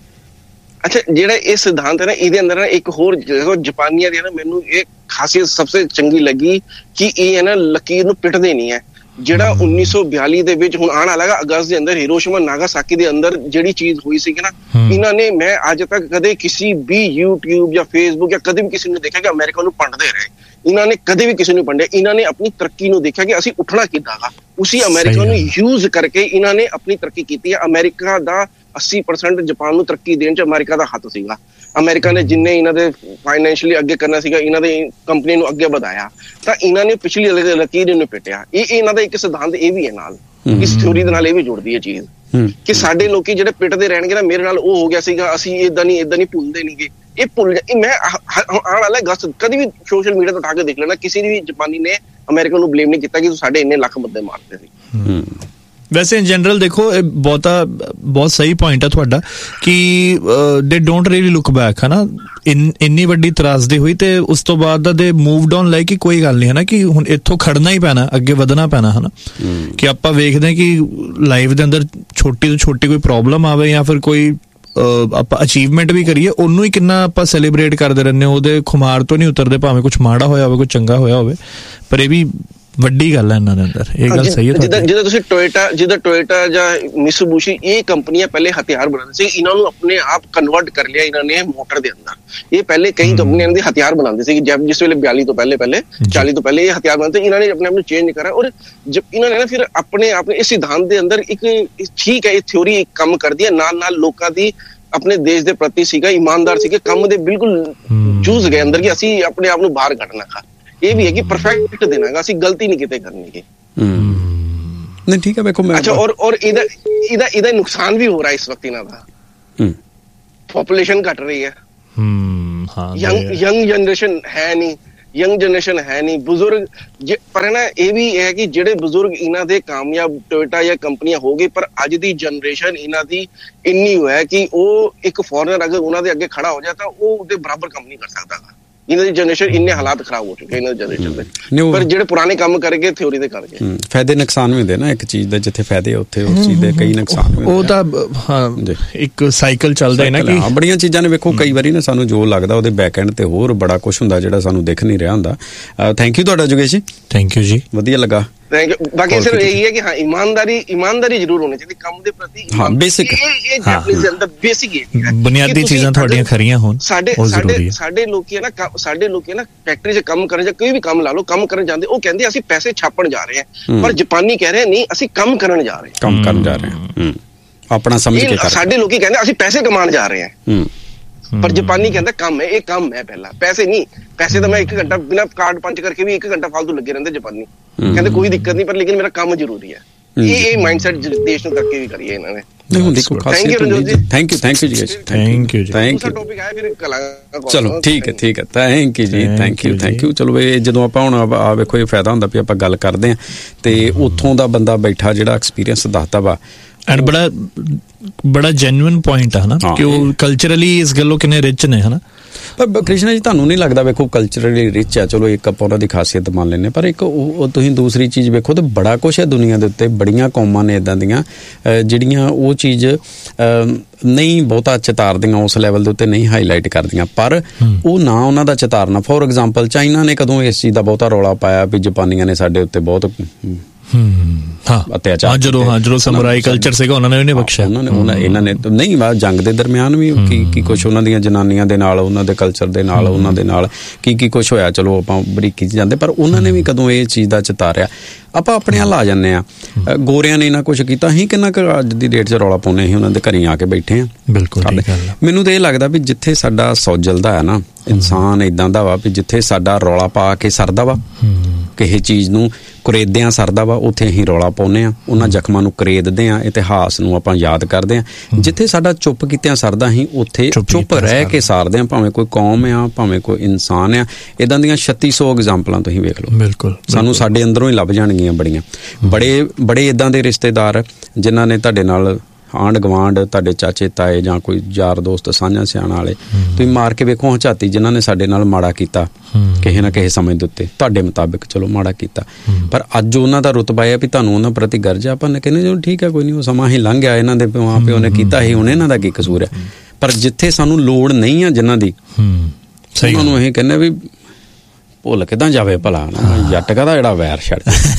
ਅੱਛਾ, ਜਿਹੜਾ ਇਹ ਸਿਧਾਂਤ ਹੈ ਨਾ, ਇਹਦੇ ਅੰਦਰ ਨਾ ਇੱਕ ਹੋਰ ਜਾਪਾਨੀਆਂ ਦੀ ਨਾ ਮੈਨੂੰ ਇਹ ਖਾਸੀਅਤ ਸਭ ਤੋਂ ਚੰਗੀ ਲੱਗੀ ਕਿ ਇਹ ਹੈ ਨਾ ਲਕੀਰ ਨੂੰ ਪਿੱਟਦੇ ਨਹੀਂ ਹੈ। ਜਿਹੜਾ 1942 ਦੇ ਵਿੱਚ ਹੁਣ ਆਉਣ ਵਾਲਾ ਅਗਸਤ ਦੇ ਅੰਦਰ ਹੀਰੋਸ਼ੀਮਾ ਨਾਗਾਸਾਕੀ ਦੇ ਅੰਦਰ ਜਿਹੜੀ ਚੀਜ਼ ਹੋਈ ਸੀ ਨਾ, ਇਹਨਾਂ ਨੇ, ਮੈਂ ਅੱਜ ਤੱਕ ਕਦੇ ਕਿਸੇ ਵੀ YouTube ਜਾਂ Facebook ਜਾਂ ਕਦੇ ਵੀ ਕਿਸੇ ਨੂੰ ਦੇਖਿਆ ਕਿ ਅਮਰੀਕਾ ਨੂੰ ਪੰਡਦੇ ਰਹੇ। ਇਹਨਾਂ ਨੇ ਕਦੇ ਵੀ ਕਿਸੇ ਨੂੰ ਪੰਡਿਆ। ਇਹਨਾਂ ਨੇ ਆਪਣੀ ਤਰੱਕੀ ਨੂੰ ਦੇਖਿਆ ਕਿ ਅਸੀਂ ਉੱਠਣਾ ਕਿੱਦਾਂ ਗਾ, ਉਸੇ ਅਮਰੀਕਾ ਨੂੰ ਯੂਜ਼ ਕਰਕੇ ਇਹਨਾਂ ਨੇ ਆਪਣੀ ਤਰੱਕੀ ਕੀਤੀ ਹੈ। ਅਮਰੀਕਾ ਦਾ 80% ਜਾਪਾਨ ਨੂੰ ਤਰੱਕੀ ਦੇਣ 'ਚ ਅਮਰੀਕਾ ਦਾ ਹੱਥ ਸੀਗਾ। ਅਮਰੀਕਾ ਨੇ ਜਿੰਨੇ ਇਹਨਾਂ ਦੇ ਫਾਈਨੈਂਸ਼ੀਅਲੀ ਅੱਗੇ ਕਰਨਾ ਸੀਗਾ, ਇਹਨਾਂ ਦੇ ਕੰਪਨੀ ਨੂੰ ਅੱਗੇ ਵਧਾਇਆ, ਤਾਂ ਇਹਨਾਂ ਨੇ ਪਿਛਲੀ ਲਕੀਰ ਨੂੰ ਪਿੱਟਿਆ। ਇਹ ਇਹਨਾਂ ਦਾ ਇੱਕ ਸਿਧਾਂਤ ਇਹ ਵੀ ਹੈ ਨਾਲ, ਇਸ ਥਿਊਰੀ ਦੇ ਨਾਲ ਇਹ ਵੀ ਜੁੜਦੀ ਹੈ ਚੀਜ਼ ਕਿ ਸਾਡੇ ਲੋਕੀ ਜਿਹੜੇ ਪਿੱਟਦੇ ਰਹਿਣਗੇ ਨਾ, ਮੇਰੇ ਨਾਲ ਉਹ ਹੋ ਗਿਆ ਸੀਗਾ, ਅਸੀਂ ਏਦਾਂ ਨਹੀਂ ਭੁੱਲਦੇ ਨਹੀਂਗੇ। ਇਹ ਭੁੱਲ ਜਾ, ਮੈਂ ਆਉਣ ਵਾਲਾ ਅਗਸਤ ਕਦੀ ਵੀ ਸੋਸ਼ਲ ਮੀਡੀਆ ਤੋਂ ਉਠਾ ਕੇ ਦੇਖ ਲੈਣਾ, ਕਿਸੇ ਵੀ ਜਾਪਾਨੀ ਨੇ ਅਮਰੀਕਾ ਨੂੰ ਬਲੇਮ ਨਹੀਂ ਕੀਤਾ ਕਿ ਸਾਡੇ ਇੰਨੇ ਲੱਖ ਬੰਦੇ ਮਾਰਦੇ ਸੀ। ਵੈਸੇ ਇਨ ਜਨਰਲ ਦੇਖੋ, ਇਹ ਬਹੁਤ ਸਹੀ ਪੁਆਇੰਟ ਹੈ ਤੁਹਾਡਾ ਕਿ ਦੇ ਡੋਂਟ ਰੀਅਲੀ ਲੁੱਕ ਬੈਕ, ਹੈ ਨਾ। ਇੰਨੀ ਵੱਡੀ ਤਰਾਸਦੀ ਹੋਈ ਤੇ ਉਸ ਤੋਂ ਬਾਅਦ ਦਾ ਦੇ ਮੂਵਡ ਔਨ, ਲਾਈਕ ਕਿ ਕੋਈ ਗੱਲ ਨਹੀਂ, ਹੈ ਨਾ, ਕਿ ਹੁਣ ਇੱਥੋਂ ਖੜਨਾ ਹੀ ਪੈਣਾ, ਅੱਗੇ ਵਧਣਾ ਪੈਣਾ, ਹੈ ਨਾ। ਕਿ ਆਪਾਂ ਵੇਖਦੇ ਹਾਂ ਕਿ ਲਾਈਫ ਦੇ ਅੰਦਰ ਛੋਟੀ ਤੋਂ ਛੋਟੀ ਕੋਈ ਪ੍ਰੋਬਲਮ ਆਵੇ ਜਾਂ ਫਿਰ ਕੋਈ ਆਪਾਂ ਅਚੀਵਮੈਂਟ ਵੀ ਕਰੀਏ, ਉਹਨੂੰ ਹੀ ਕਿੰਨਾ ਆਪਾਂ ਸੈਲੀਬ੍ਰੇਟ ਕਰਦੇ ਰਹਿੰਦੇ, ਉਹਦੇ ਖੁਮਾਰ ਤੋਂ ਨਹੀਂ ਉਤਰਦੇ, ਭਾਵੇਂ ਕੁਛ ਮਾੜਾ ਹੋਇਆ ਹੋਵੇ, ਕੁਛ ਚੰਗਾ ਹੋਇਆ ਹੋਵੇ। ਪਰ ਇਹ ਵੀ ਵੱਡੀ ਗੱਲ ਹੈ ਇਹਨਾਂ ਦੇ ਅੰਦਰ, ਇਹ ਗੱਲ ਸਹੀ ਹੈ। ਜਿੱਦਾਂ ਤੁਸੀਂ ਟੋਇਟਾ ਜਾਂ ਮਿਸੂਬਿਸ਼ੀ, ਇਹ ਕੰਪਨੀਆਂ ਪਹਿਲੇ ਹਥਿਆਰ ਬਣਾਉਂਦੇ ਸੀ, ਇਹਨਾਂ ਨੂੰ ਆਪਣੇ ਆਪ ਕਨਵਰਟ ਕਰ ਲਿਆ ਇਹਨਾਂ ਨੇ ਮੋਟਰ ਦੇ ਅੰਦਰ। ਇਹ ਪਹਿਲੇ ਕਈ ਕੰਪਨੀਆਂ ਦੇ ਹਥਿਆਰ ਬਣਾਉਂਦੇ ਸੀ, ਜਿਸ ਵੇਲੇ 42 ਤੋਂ ਪਹਿਲੇ 40 ਤੋਂ ਪਹਿਲੇ ਇਹ ਹਥਿਆਰ ਬਣਾਉਂਦੇ। ਇਹਨਾਂ ਨੇ ਆਪਣੇ ਆਪ ਨੂੰ ਚੇਂਜ ਨਹੀਂ ਕਰਾ, ਔਰ ਇਹਨਾਂ ਨੇ ਨਾ ਫਿਰ ਆਪਣੇ ਇਸ ਸਿਧਾਂਤ ਦੇ ਅੰਦਰ ਇੱਕ ਠੀਕ ਹੈ, ਇਹ ਥਿਊਰੀ ਕੰਮ ਕਰਦੀ ਹੈ, ਨਾਲ ਲੋਕਾਂ ਦੀ ਆਪਣੇ ਦੇਸ਼ ਦੇ ਪ੍ਰਤੀ ਸੀਗਾ, ਇਮਾਨਦਾਰ ਸੀਗੇ, ਕੰਮ ਦੇ ਬਿਲਕੁਲ ਜੂਝ ਗਏ ਅੰਦਰ ਕਿ ਅਸੀਂ ਆਪਣੇ ਆਪ ਨੂੰ ਬਾਹਰ ਕੱਢਣਾ ਖਾ। ਇਹ ਵੀ ਹੈ ਕਿ ਪਰਫੈਕਟ ਦੇਣਾ, ਅਸੀਂ ਗਲਤੀ ਨਹੀਂ ਕਿਤੇ ਕਰਨੀ ਹੈ। ਨਹੀਂ ਠੀਕ ਹੈ, ਵੇਖੋ ਮੈਂ ਅੱਛਾ, ਔਰ ਇਹਦਾ ਨੁਕਸਾਨ ਵੀ ਹੋ ਰਿਹਾ ਇਸ ਵਕਤ ਇਹਨਾਂ ਦਾ। ਪੋਪੂਲੇਸ਼ਨ ਘਟ ਰਹੀ ਹੈ, ਯੰਗ ਜਨਰੇਸ਼ਨ ਹੈ ਨਹੀਂ, ਬਜ਼ੁਰਗ ਪਰ ਨਾ ਇਹ ਵੀ ਹੈ ਕਿ ਜਿਹੜੇ ਬਜ਼ੁਰਗ ਇਹਨਾਂ ਦੇ ਕਾਮਯਾਬ ਟੋਇਟਾ ਜਾਂ ਕੰਪਨੀਆਂ ਹੋ ਗਈ, ਪਰ ਅੱਜ ਦੀ ਜਨਰੇਸ਼ਨ ਇਹਨਾਂ ਦੀ ਇੰਨੀ ਹੋਇਆ ਕਿ ਉਹ ਇੱਕ ਫੋਰਨਰ ਅਗਰ ਉਹਨਾਂ ਦੇ ਅੱਗੇ ਖੜਾ ਹੋ ਜਾਏ ਤਾਂ ਉਹ ਉਹਦੇ ਬਰਾਬਰ ਕੰਮ ਨਹੀਂ ਕਰ ਸਕਦਾ। ਇਹਨਾਂ ਦੀ ਜਨਰੇਸ਼ਨ ਇੰਨੇ ਹਾਲਾਤ ਖਰਾਬ ਹੋ ਚੁੱਕੇ ਇਹਨਾਂ ਦੀ ਜਨਰੇਸ਼ਨ ਦੇ, ਪਰ ਜਿਹੜੇ ਪੁਰਾਣੇ ਕੰਮ ਕਰਕੇ ਥਿਊਰੀ ਦੇ ਕਰਕੇ ਫਾਇਦੇ ਨੁਕਸਾਨ ਵੀ ਹੁੰਦੇ ਨਾ, ਇੱਕ ਚੀਜ਼ ਦੇ ਜਿੱਥੇ ਫਾਇਦੇ ਉੱਥੇ ਉਸ ਚੀਜ਼ ਦੇ ਕਈ ਨੁਕਸਾਨ ਵੀ ਹੁੰਦੇ। ਉਹ ਤਾਂ ਹਾਂ ਇੱਕ ਸਾਈਕਲ ਚੱਲਦਾ ਹੈ ਨਾ ਕਿ ਬੜੀਆਂ ਚੀਜ਼ਾਂ ਨੇ। ਵੇਖੋ ਕਈ ਵਾਰੀ ਨਾ ਸਾਨੂੰ ਜੋ ਲੱਗਦਾ ਉਹਦੇ ਬੈਕ ਐਂਡ ਤੇ ਹੋਰ ਬੜਾ ਕੁਛ ਹੁੰਦਾ ਜਿਹੜਾ ਸਾਨੂੰ ਦਿਖ ਨਹੀਂ ਰਿਹਾ ਹੁੰਦਾ। ਥੈਂਕ ਯੂ ਤੁਹਾਡਾ ਜੋਗੇਸ਼ ਜੀ। ਥੈਂਕ ਯੂ ਜੀ, ਵਧੀਆ ਲੱਗਾ। ਬਾਕੀ ਸਿਰਫ ਇਹੀ ਹੈ ਕਿ ਹਾਂ ਇਮਾਨਦਾਰੀ ਜ਼ਰੂਰ ਹੋਣੀ ਚਾਹੀਦੀ ਕੰਮ ਦੇ ਪ੍ਰਤੀ। ਹਾਂ, ਬੇਸਿਕ ਇਹ ਜੈਪਨੀਜ਼ ਦੇ ਅੰਦਰ ਬੇਸਿਕ ਹੈ, ਬੁਨਿਆਦੀ ਚੀਜ਼ਾਂ ਤੁਹਾਡੀਆਂ ਖਰੀਆਂ ਹੋਣ। ਸਾਡੇ ਲੋਕੀ ਨਾ ਫੈਕਟਰੀ 'ਚ ਕੰਮ ਕਰਨ ਜਾਂ ਕੋਈ ਵੀ ਕੰਮ ਲਾ ਲਓ, ਕੰਮ ਕਰਨ ਜਾਂਦੇ ਉਹ ਕਹਿੰਦੇ ਅਸੀਂ ਪੈਸੇ ਛਾਪਣ ਜਾ ਰਹੇ ਹਾਂ, ਪਰ ਜਾਪਾਨੀ ਕਹਿ ਰਹੇ ਨਹੀਂ, ਅਸੀਂ ਕੰਮ ਕਰਨ ਜਾ ਰਹੇ ਹਾਂ। ਆਪਣਾ ਸਮਝ ਕੇ ਕਰ। ਸਾਡੇ ਲੋਕੀ ਕਹਿੰਦੇ ਅਸੀਂ ਪੈਸੇ ਕਮਾਉਣ ਜਾ ਰਹੇ ਹਾਂ, ਪਰ ਜਾਪਾਨੀ ਕਹਿੰਦਾ ਕੰਮ ਹੈ, ਇਹ ਕੰਮ ਹੈ ਪਹਿਲਾਂ, ਪੈਸੇ ਨਹੀਂ। ਪੈਸੇ ਤਾਂ ਮੈਂ 1 ਘੰਟਾ ਬਿਨਾਂ ਕਾਰਡ ਪੰਚ ਕਰਕੇ ਵੀ 1 ਘੰਟਾ ਫਾਲਤੂ ਲੱਗੇ ਰਹਿੰਦੇ ਜਾਪਾਨੀ, ਕਹਿੰਦੇ ਕੋਈ ਦਿੱਕਤ ਨਹੀਂ, ਪਰ ਲੇਕਿਨ ਮੇਰਾ ਕੰਮ ਜ਼ਰੂਰੀ ਹੈ। ਇਹ ਮਾਈਂਡਸੈਟ ਦੇਸ਼ ਨੂੰ ਕਰਕੇ ਵੀ ਕਰੀਏ ਇਹਨਾਂ ਨੇ। ਥੈਂਕ ਯੂ ਰਣਜੋਤ ਜੀ, ਥੈਂਕ ਯੂ ਜੀ, ਥੈਂਕ ਯੂ। ਟੌਪਿਕ ਆਇਆ ਫਿਰ ਕਰਾਂਗਾ। ਚਲੋ ਠੀਕ ਹੈ ਥੈਂਕ ਯੂ ਜੀ, ਥੈਂਕ ਯੂ। ਚਲੋ ਇਹ ਜਦੋਂ ਆਪਾਂ ਹੁਣ ਆ ਵੇਖੋ, ਇਹ ਫਾਇਦਾ ਹੁੰਦਾ ਵੀ ਆਪਾਂ ਗੱਲ ਕਰਦੇ ਹਾਂ ਤੇ ਉੱਥੋਂ ਦਾ ਬੰਦਾ ਬੈਠਾ ਜਿਹੜਾ ਐਕਸਪੀਰੀਅੰਸ ਦੱਸਦਾ ਵਾ, ਐਂਡ ਬੜਾ ਜੈਨੂਇਨ ਪੁਆਇੰਟ ਹੈ ਨਾ ਕਿ ਉਹ ਕਲਚਰਲੀ ਇਸ ਗੱਲੋਂ ਕਿੰਨੇ ਰਿਚ ਨੇ, ਹਨਾ। ਪਰ ਕ੍ਰਿਸ਼ਨਾ ਜੀ ਤੁਹਾਨੂੰ ਨਹੀਂ ਲੱਗਦਾ, ਵੇਖੋ ਕਲਚਰਲੀ ਰਿਚ ਆ, ਚਲੋ ਇੱਕ ਆਪਾਂ ਉਹਨਾਂ ਦੀ ਖਾਸੀਅਤ ਮੰਨ ਲੈਂਦੇ, ਪਰ ਇੱਕ ਉਹ ਤੁਸੀਂ ਦੂਸਰੀ ਚੀਜ਼ ਵੇਖੋ ਤੇ ਬੜਾ ਕੁਛ ਹੈ ਦੁਨੀਆ ਦੇ ਉੱਤੇ, ਬੜੀਆਂ ਕੌਮਾਂ ਨੇ ਇੱਦਾਂ ਦੀਆਂ ਜਿਹੜੀਆਂ ਉਹ ਚੀਜ਼ ਨਹੀਂ ਬਹੁਤਾ ਚਿਤਾਰਦੀਆਂ, ਉਸ ਲੈਵਲ ਦੇ ਉੱਤੇ ਨਹੀਂ ਹਾਈਲਾਈਟ ਕਰਦੀਆਂ, ਪਰ ਉਹ ਨਾ ਉਹਨਾਂ ਦਾ ਚਿਤਾਰਨਾ। ਫੋਰ ਐਗਜ਼ਾਮਪਲ ਚਾਈਨਾ ਨੇ ਕਦੋਂ ਇਸ ਚੀਜ਼ ਦਾ ਬਹੁਤਾ ਰੌਲਾ ਪਾਇਆ ਵੀ ਜਾਪਾਨੀਆਂ ਨੇ ਸਾਡੇ ਉੱਤੇ ਬਹੁਤ ਅਤਿਆਚਾਰ, ਜਦੋਂ ਸਮੁਰਾਈ ਕਲਚਰ ਸੀਗਾ ਉਹਨਾਂ ਨੇ ਨਹੀਂ ਬਖਸ਼ਿਆ, ਇਹਨਾਂ ਨੇ ਨਹੀਂ, ਜੰਗ ਦੇ ਦਰਮਿਆਨ ਵੀ ਕੀ ਕੁਛ ਉਹਨਾਂ ਦੀਆਂ ਜਨਾਨੀਆਂ ਦੇ ਨਾਲ, ਉਹਨਾਂ ਦੇ ਕਲਚਰ ਦੇ ਨਾਲ, ਉਹਨਾਂ ਦੇ ਨਾਲ ਕੀ ਕੁਛ ਹੋਇਆ। ਚਲੋ ਆਪਾਂ ਬਰੀਕੀ 'ਚ ਜਾਂਦੇ, ਪਰ ਉਹਨਾਂ ਨੇ ਵੀ ਕਦੋਂ ਇਹ ਚੀਜ਼ ਦਾ ਚਿਤਾਰਿਆ। ਆਪਾਂ ਆਪਣੇ ਹੱਲ ਆ ਜਾਂਦੇ ਹਾਂ, ਗੋਰਿਆਂ ਨੇ ਇਹਨਾਂ ਕੁਛ ਕੀਤਾ, ਅਸੀਂ ਕਿੰਨਾ ਕੁ ਅੱਜ ਦੀ ਡੇਟ 'ਚ ਰੌਲਾ ਪਾਉਂਦੇ, ਅਸੀਂ ਉਹਨਾਂ ਦੇ ਘਰੇ ਆ ਕੇ ਬੈਠੇ ਹਾਂ। ਬਿਲਕੁਲ, ਮੈਨੂੰ ਤਾਂ ਇਹ ਲੱਗਦਾ ਵੀ ਜਿੱਥੇ ਸਾਡਾ ਸੌਜਲਦਾ ਹੈ ਨਾ, ਇਨਸਾਨ ਏਦਾਂ ਦਾ ਵਾ ਵੀ ਜਿੱਥੇ ਸਾਡਾ ਰੌਲਾ ਪਾ ਕੇ ਸਰਦਾ ਵਾ, ਕਿਸੇ ਚੀਜ਼ ਨੂੰ ਕੁਰੇਦਿਆਂ ਸਰਦਾ ਵਾ, ਉੱਥੇ ਅਸੀਂ ਰੌਲਾ ਪਾਉਂਦੇ ਹਾਂ, ਉਹਨਾਂ ਜ਼ਖਮਾਂ ਨੂੰ ਕੁਰੇਦਦੇ ਹਾਂ, ਇਤਿਹਾਸ ਨੂੰ ਆਪਾਂ ਯਾਦ ਕਰਦੇ ਹਾਂ। ਜਿੱਥੇ ਸਾਡਾ ਚੁੱਪ ਕੀਤਿਆਂ ਸਰਦਾ, ਅਸੀਂ ਉੱਥੇ ਚੁੱਪ ਰਹਿ ਕੇ ਸਾਰਦੇ ਹਾਂ, ਭਾਵੇਂ ਕੋਈ ਕੌਮ ਆ, ਭਾਵੇਂ ਕੋਈ ਇਨਸਾਨ ਆ। ਇੱਦਾਂ ਦੀਆਂ 3600 ਐਗਜ਼ਾਮਪਲਾਂ ਤੁਸੀਂ ਵੇਖ ਲਓ, ਬਿਲਕੁਲ ਸਾਨੂੰ ਸਾਡੇ ਅੰਦਰੋਂ ਹੀ ਲੱਭ ਜਾਣਗੀਆਂ ਬੜੀਆਂ। ਬੜੇ ਇੱਦਾਂ ਦੇ ਰਿਸ਼ਤੇਦਾਰ ਜਿਨ੍ਹਾਂ ਨੇ ਤੁਹਾਡੇ ਨਾਲ ਆਂਢ ਗਵਾਂਢ, ਤੁਹਾਡੇ ਚਾਚੇ ਤਾਏ ਜਾਂ ਕੋਈ ਯਾਰ ਦੋਸਤ ਸਾਂਝਾ ਸਿਆਣਾ ਵਾਲੇ, ਤੁਸੀਂ ਮਾਰ ਕੇ ਵੇਖੋ ਹੰਝਾਤੀ, ਜਿਨ੍ਹਾਂ ਨੇ ਸਾਡੇ ਨਾਲ ਮਾੜਾ ਕੀਤਾ ਕਿਸੇ ਨਾ ਕਿਸੇ ਸਮੇਂ ਦੇ ਉੱਤੇ, ਤੁਹਾਡੇ ਮੁਤਾਬਿਕ ਚਲੋ ਮਾੜਾ ਕੀਤਾ, ਪਰ ਅੱਜ ਉਹਨਾਂ ਦਾ ਰੁਤਬਾ ਹੈ ਵੀ ਤੁਹਾਨੂੰ ਉਹਨਾਂ ਪ੍ਰਤੀ ਗਰਜ ਆ। ਆਪਾਂ ਨੇ ਕਹਿੰਦੇ ਚਲੋ ਠੀਕ ਹੈ, ਕੋਈ ਨਹੀਂ, ਉਹ ਸਮਾਂ ਹੀ ਲੰਘ ਗਿਆ, ਇਹਨਾਂ ਦੇ ਮਾਂ ਪਿਓ ਨੇ ਕੀਤਾ ਸੀ, ਹੁਣ ਇਹਨਾਂ ਦਾ ਕੀ ਕਸੂਰ ਹੈ। ਪਰ ਜਿੱਥੇ ਸਾਨੂੰ ਲੋੜ ਨਹੀਂ ਆ ਜਿਨ੍ਹਾਂ ਦੀ, ਉਹਨਾਂ ਨੂੰ ਇਹ ਕਹਿੰਦੇ ਵੀ ਭੁੱਲ ਕਿੱਦਾਂ ਜਾਵੇ ਭਲਾ, ਜੱਟ ਦਾ ਜਿਹੜਾ ਵੈਰ ਛੱਡ।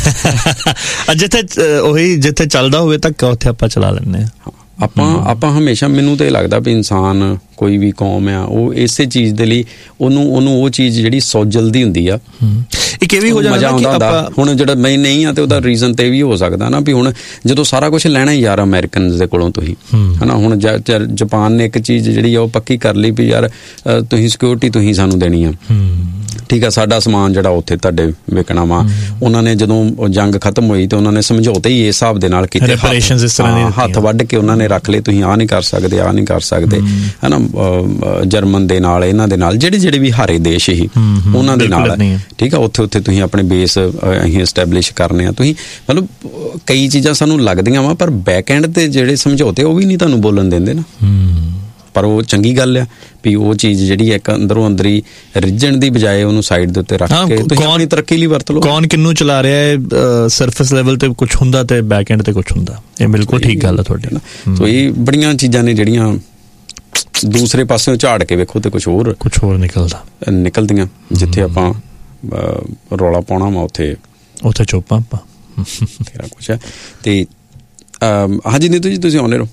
ਜਿੱਥੇ ਚੱਲਦਾ ਹੋਵੇ ਤਾਂ ਉੱਥੇ ਆਪਾਂ ਚਲਾ ਲੈਂਦੇ ਹਾਂ। ਆਪਾਂ ਹਮੇਸ਼ਾ, ਮੈਨੂੰ ਤਾਂ ਇਹ ਲੱਗਦਾ ਵੀ ਇਨਸਾਨ ਕੋਈ ਵੀ ਕੌਮ ਆ, ਉਹ ਇਸੇ ਚੀਜ਼ ਦੇ ਲਈ ਉਹਨੂੰ ਉਹ ਚੀਜ਼ ਜਿਹੜੀ ਸੋਜਲਦੀ ਹੁੰਦੀ ਆ, ਇੱਕ ਇਹ ਵੀ ਹੋ ਜਾਂਦਾ ਕਿ ਆਪਾਂ ਹੁਣ ਜਿਹੜਾ ਮੈਂ ਨਹੀਂ ਆ ਤੇ ਉਹਦਾ ਰੀਜ਼ਨ ਤੇ ਵੀ ਹੋ ਸਕਦਾ ਨਾ ਵੀ ਹੁਣ ਜਦੋਂ ਸਾਰਾ ਕੁਝ ਲੈਣਾ ਯਾਰ ਅਮਰੀਕਨਸ ਦੇ ਕੋਲੋਂ ਤੁਸੀਂ, ਹਨਾ। ਹੁਣ ਜਾਪਾਨ ਨੇ ਇੱਕ ਚੀਜ਼ ਜਿਹੜੀ ਆ ਉਹ ਪੱਕੀ ਕਰ ਲਈ ਵੀ ਯਾਰ ਤੁਸੀਂ ਸਿਕਿਉਰਿਟੀ ਤੁਸੀਂ ਸਾਨੂੰ ਦੇਣੀ ਆ, ਠੀਕ ਆ, ਸਾਡਾ ਸਮਾਨ ਜਿਹੜਾ ਉੱਥੇ ਤੁਹਾਡੇ ਵਿਕਣਾ ਵਾ। ਉਹਨਾਂ ਨੇ ਜਦੋਂ ਜੰਗ ਖਤਮ ਹੋਈ ਤੇ ਉਹਨਾਂ ਨੇ ਸਮਝੌਤੇ ਹੀ ਇਸ ਹਿਸਾਬ ਦੇ ਨਾਲ ਕੀਤੇ, ਹੱਥ ਵੱਢ ਕੇ ਉਹਨਾਂ ਨੇ ਰੱਖ ਲਏ, ਤੁਸੀਂ ਆਹ ਨਹੀਂ ਕਰ ਸਕਦੇ, ਆਹ ਨਹੀਂ ਕਰ ਸਕਦੇ, ਹਨਾ। ਜਰਮਨ ਦੇ ਨਾਲ, ਇਹਨਾਂ ਦੇ ਨਾਲ, ਜਿਹੜੇ ਵੀ ਹਾਰੇ ਦੇਸ਼ ਹੀ ਉਹਨਾਂ ਦੇ ਨਾਲ, ਠੀਕ ਆ, ਉੱਥੇ ਤੁਸੀਂ ਆਪਣੇ ਬੇਸ ਅਸੀਂ ਐਸਟੈਬਲਿਸ਼ ਕਰਨੇ ਆ। ਤੁਸੀਂ ਮਤਲਬ ਕਈ ਚੀਜ਼ਾਂ ਸਾਨੂੰ ਲੱਗਦੀਆਂ ਵਾ, ਪਰ ਬੈਕ ਐਂਡ ਤੇ ਜਿਹੜੇ ਸਮਝੌਤੇ ਉਹ ਵੀ ਨਹੀਂ ਤੁਹਾਨੂੰ ਬੋਲਣ ਦਿੰਦੇ ਨਾ। ਪਰ ਉਹ ਚੰਗੀ ਗੱਲ ਆ ਵੀ ਉਹ ਚੀਜ਼ ਜਿਹੜੀ ਇੱਕ ਅੰਦਰੋਂ ਅੰਦਰੀ ਰਿੱਝਣ ਦੀ ਬਜਾਏ ਉਹਨੂੰ ਸਾਈਡ ਦੇ ਉੱਤੇ ਰੱਖ ਕੇ ਤੁਸੀਂ ਆਪਣੀ ਤਰੱਕੀ ਲਈ ਵਰਤ ਲਓ। ਕੌਣ ਕਿੰਨੂੰ ਚਲਾ ਰਿਹਾ ਹੈ, ਸਰਫੇਸ ਲੈਵਲ ਤੇ ਕੁਝ ਹੁੰਦਾ ਤੇ ਬੈਕ ਐਂਡ ਤੇ ਕੁਝ ਹੁੰਦਾ। ਇਹ ਬਿਲਕੁਲ ਠੀਕ ਗੱਲ ਆ ਤੁਹਾਡੀ। ਸੋ ਇਹ ਬੜੀਆਂ ਚੀਜ਼ਾਂ ਨੇ ਜਿਹੜੀਆਂ ਦੂਸਰੇ ਪਾਸਿਓਂ ਝਾੜ ਕੇ ਵੇਖੋ ਤੇ ਕੁਝ ਹੋਰ ਨਿਕਲਦੀਆਂ। ਜਿੱਥੇ ਆਪਾਂ ਰੌਲਾ ਪਾਉਣਾ ਵਾ ਉੱਥੇ ਚੁੱਪ ਆਪਾਂ ਤੇਰਾ ਕੁਛ ਹੈ। ਤੇ ਹਾਂਜੀ ਨੀਤੂ ਜੀ, ਤੁਸੀਂ ਆਉਂਦੇ ਰਹੋ।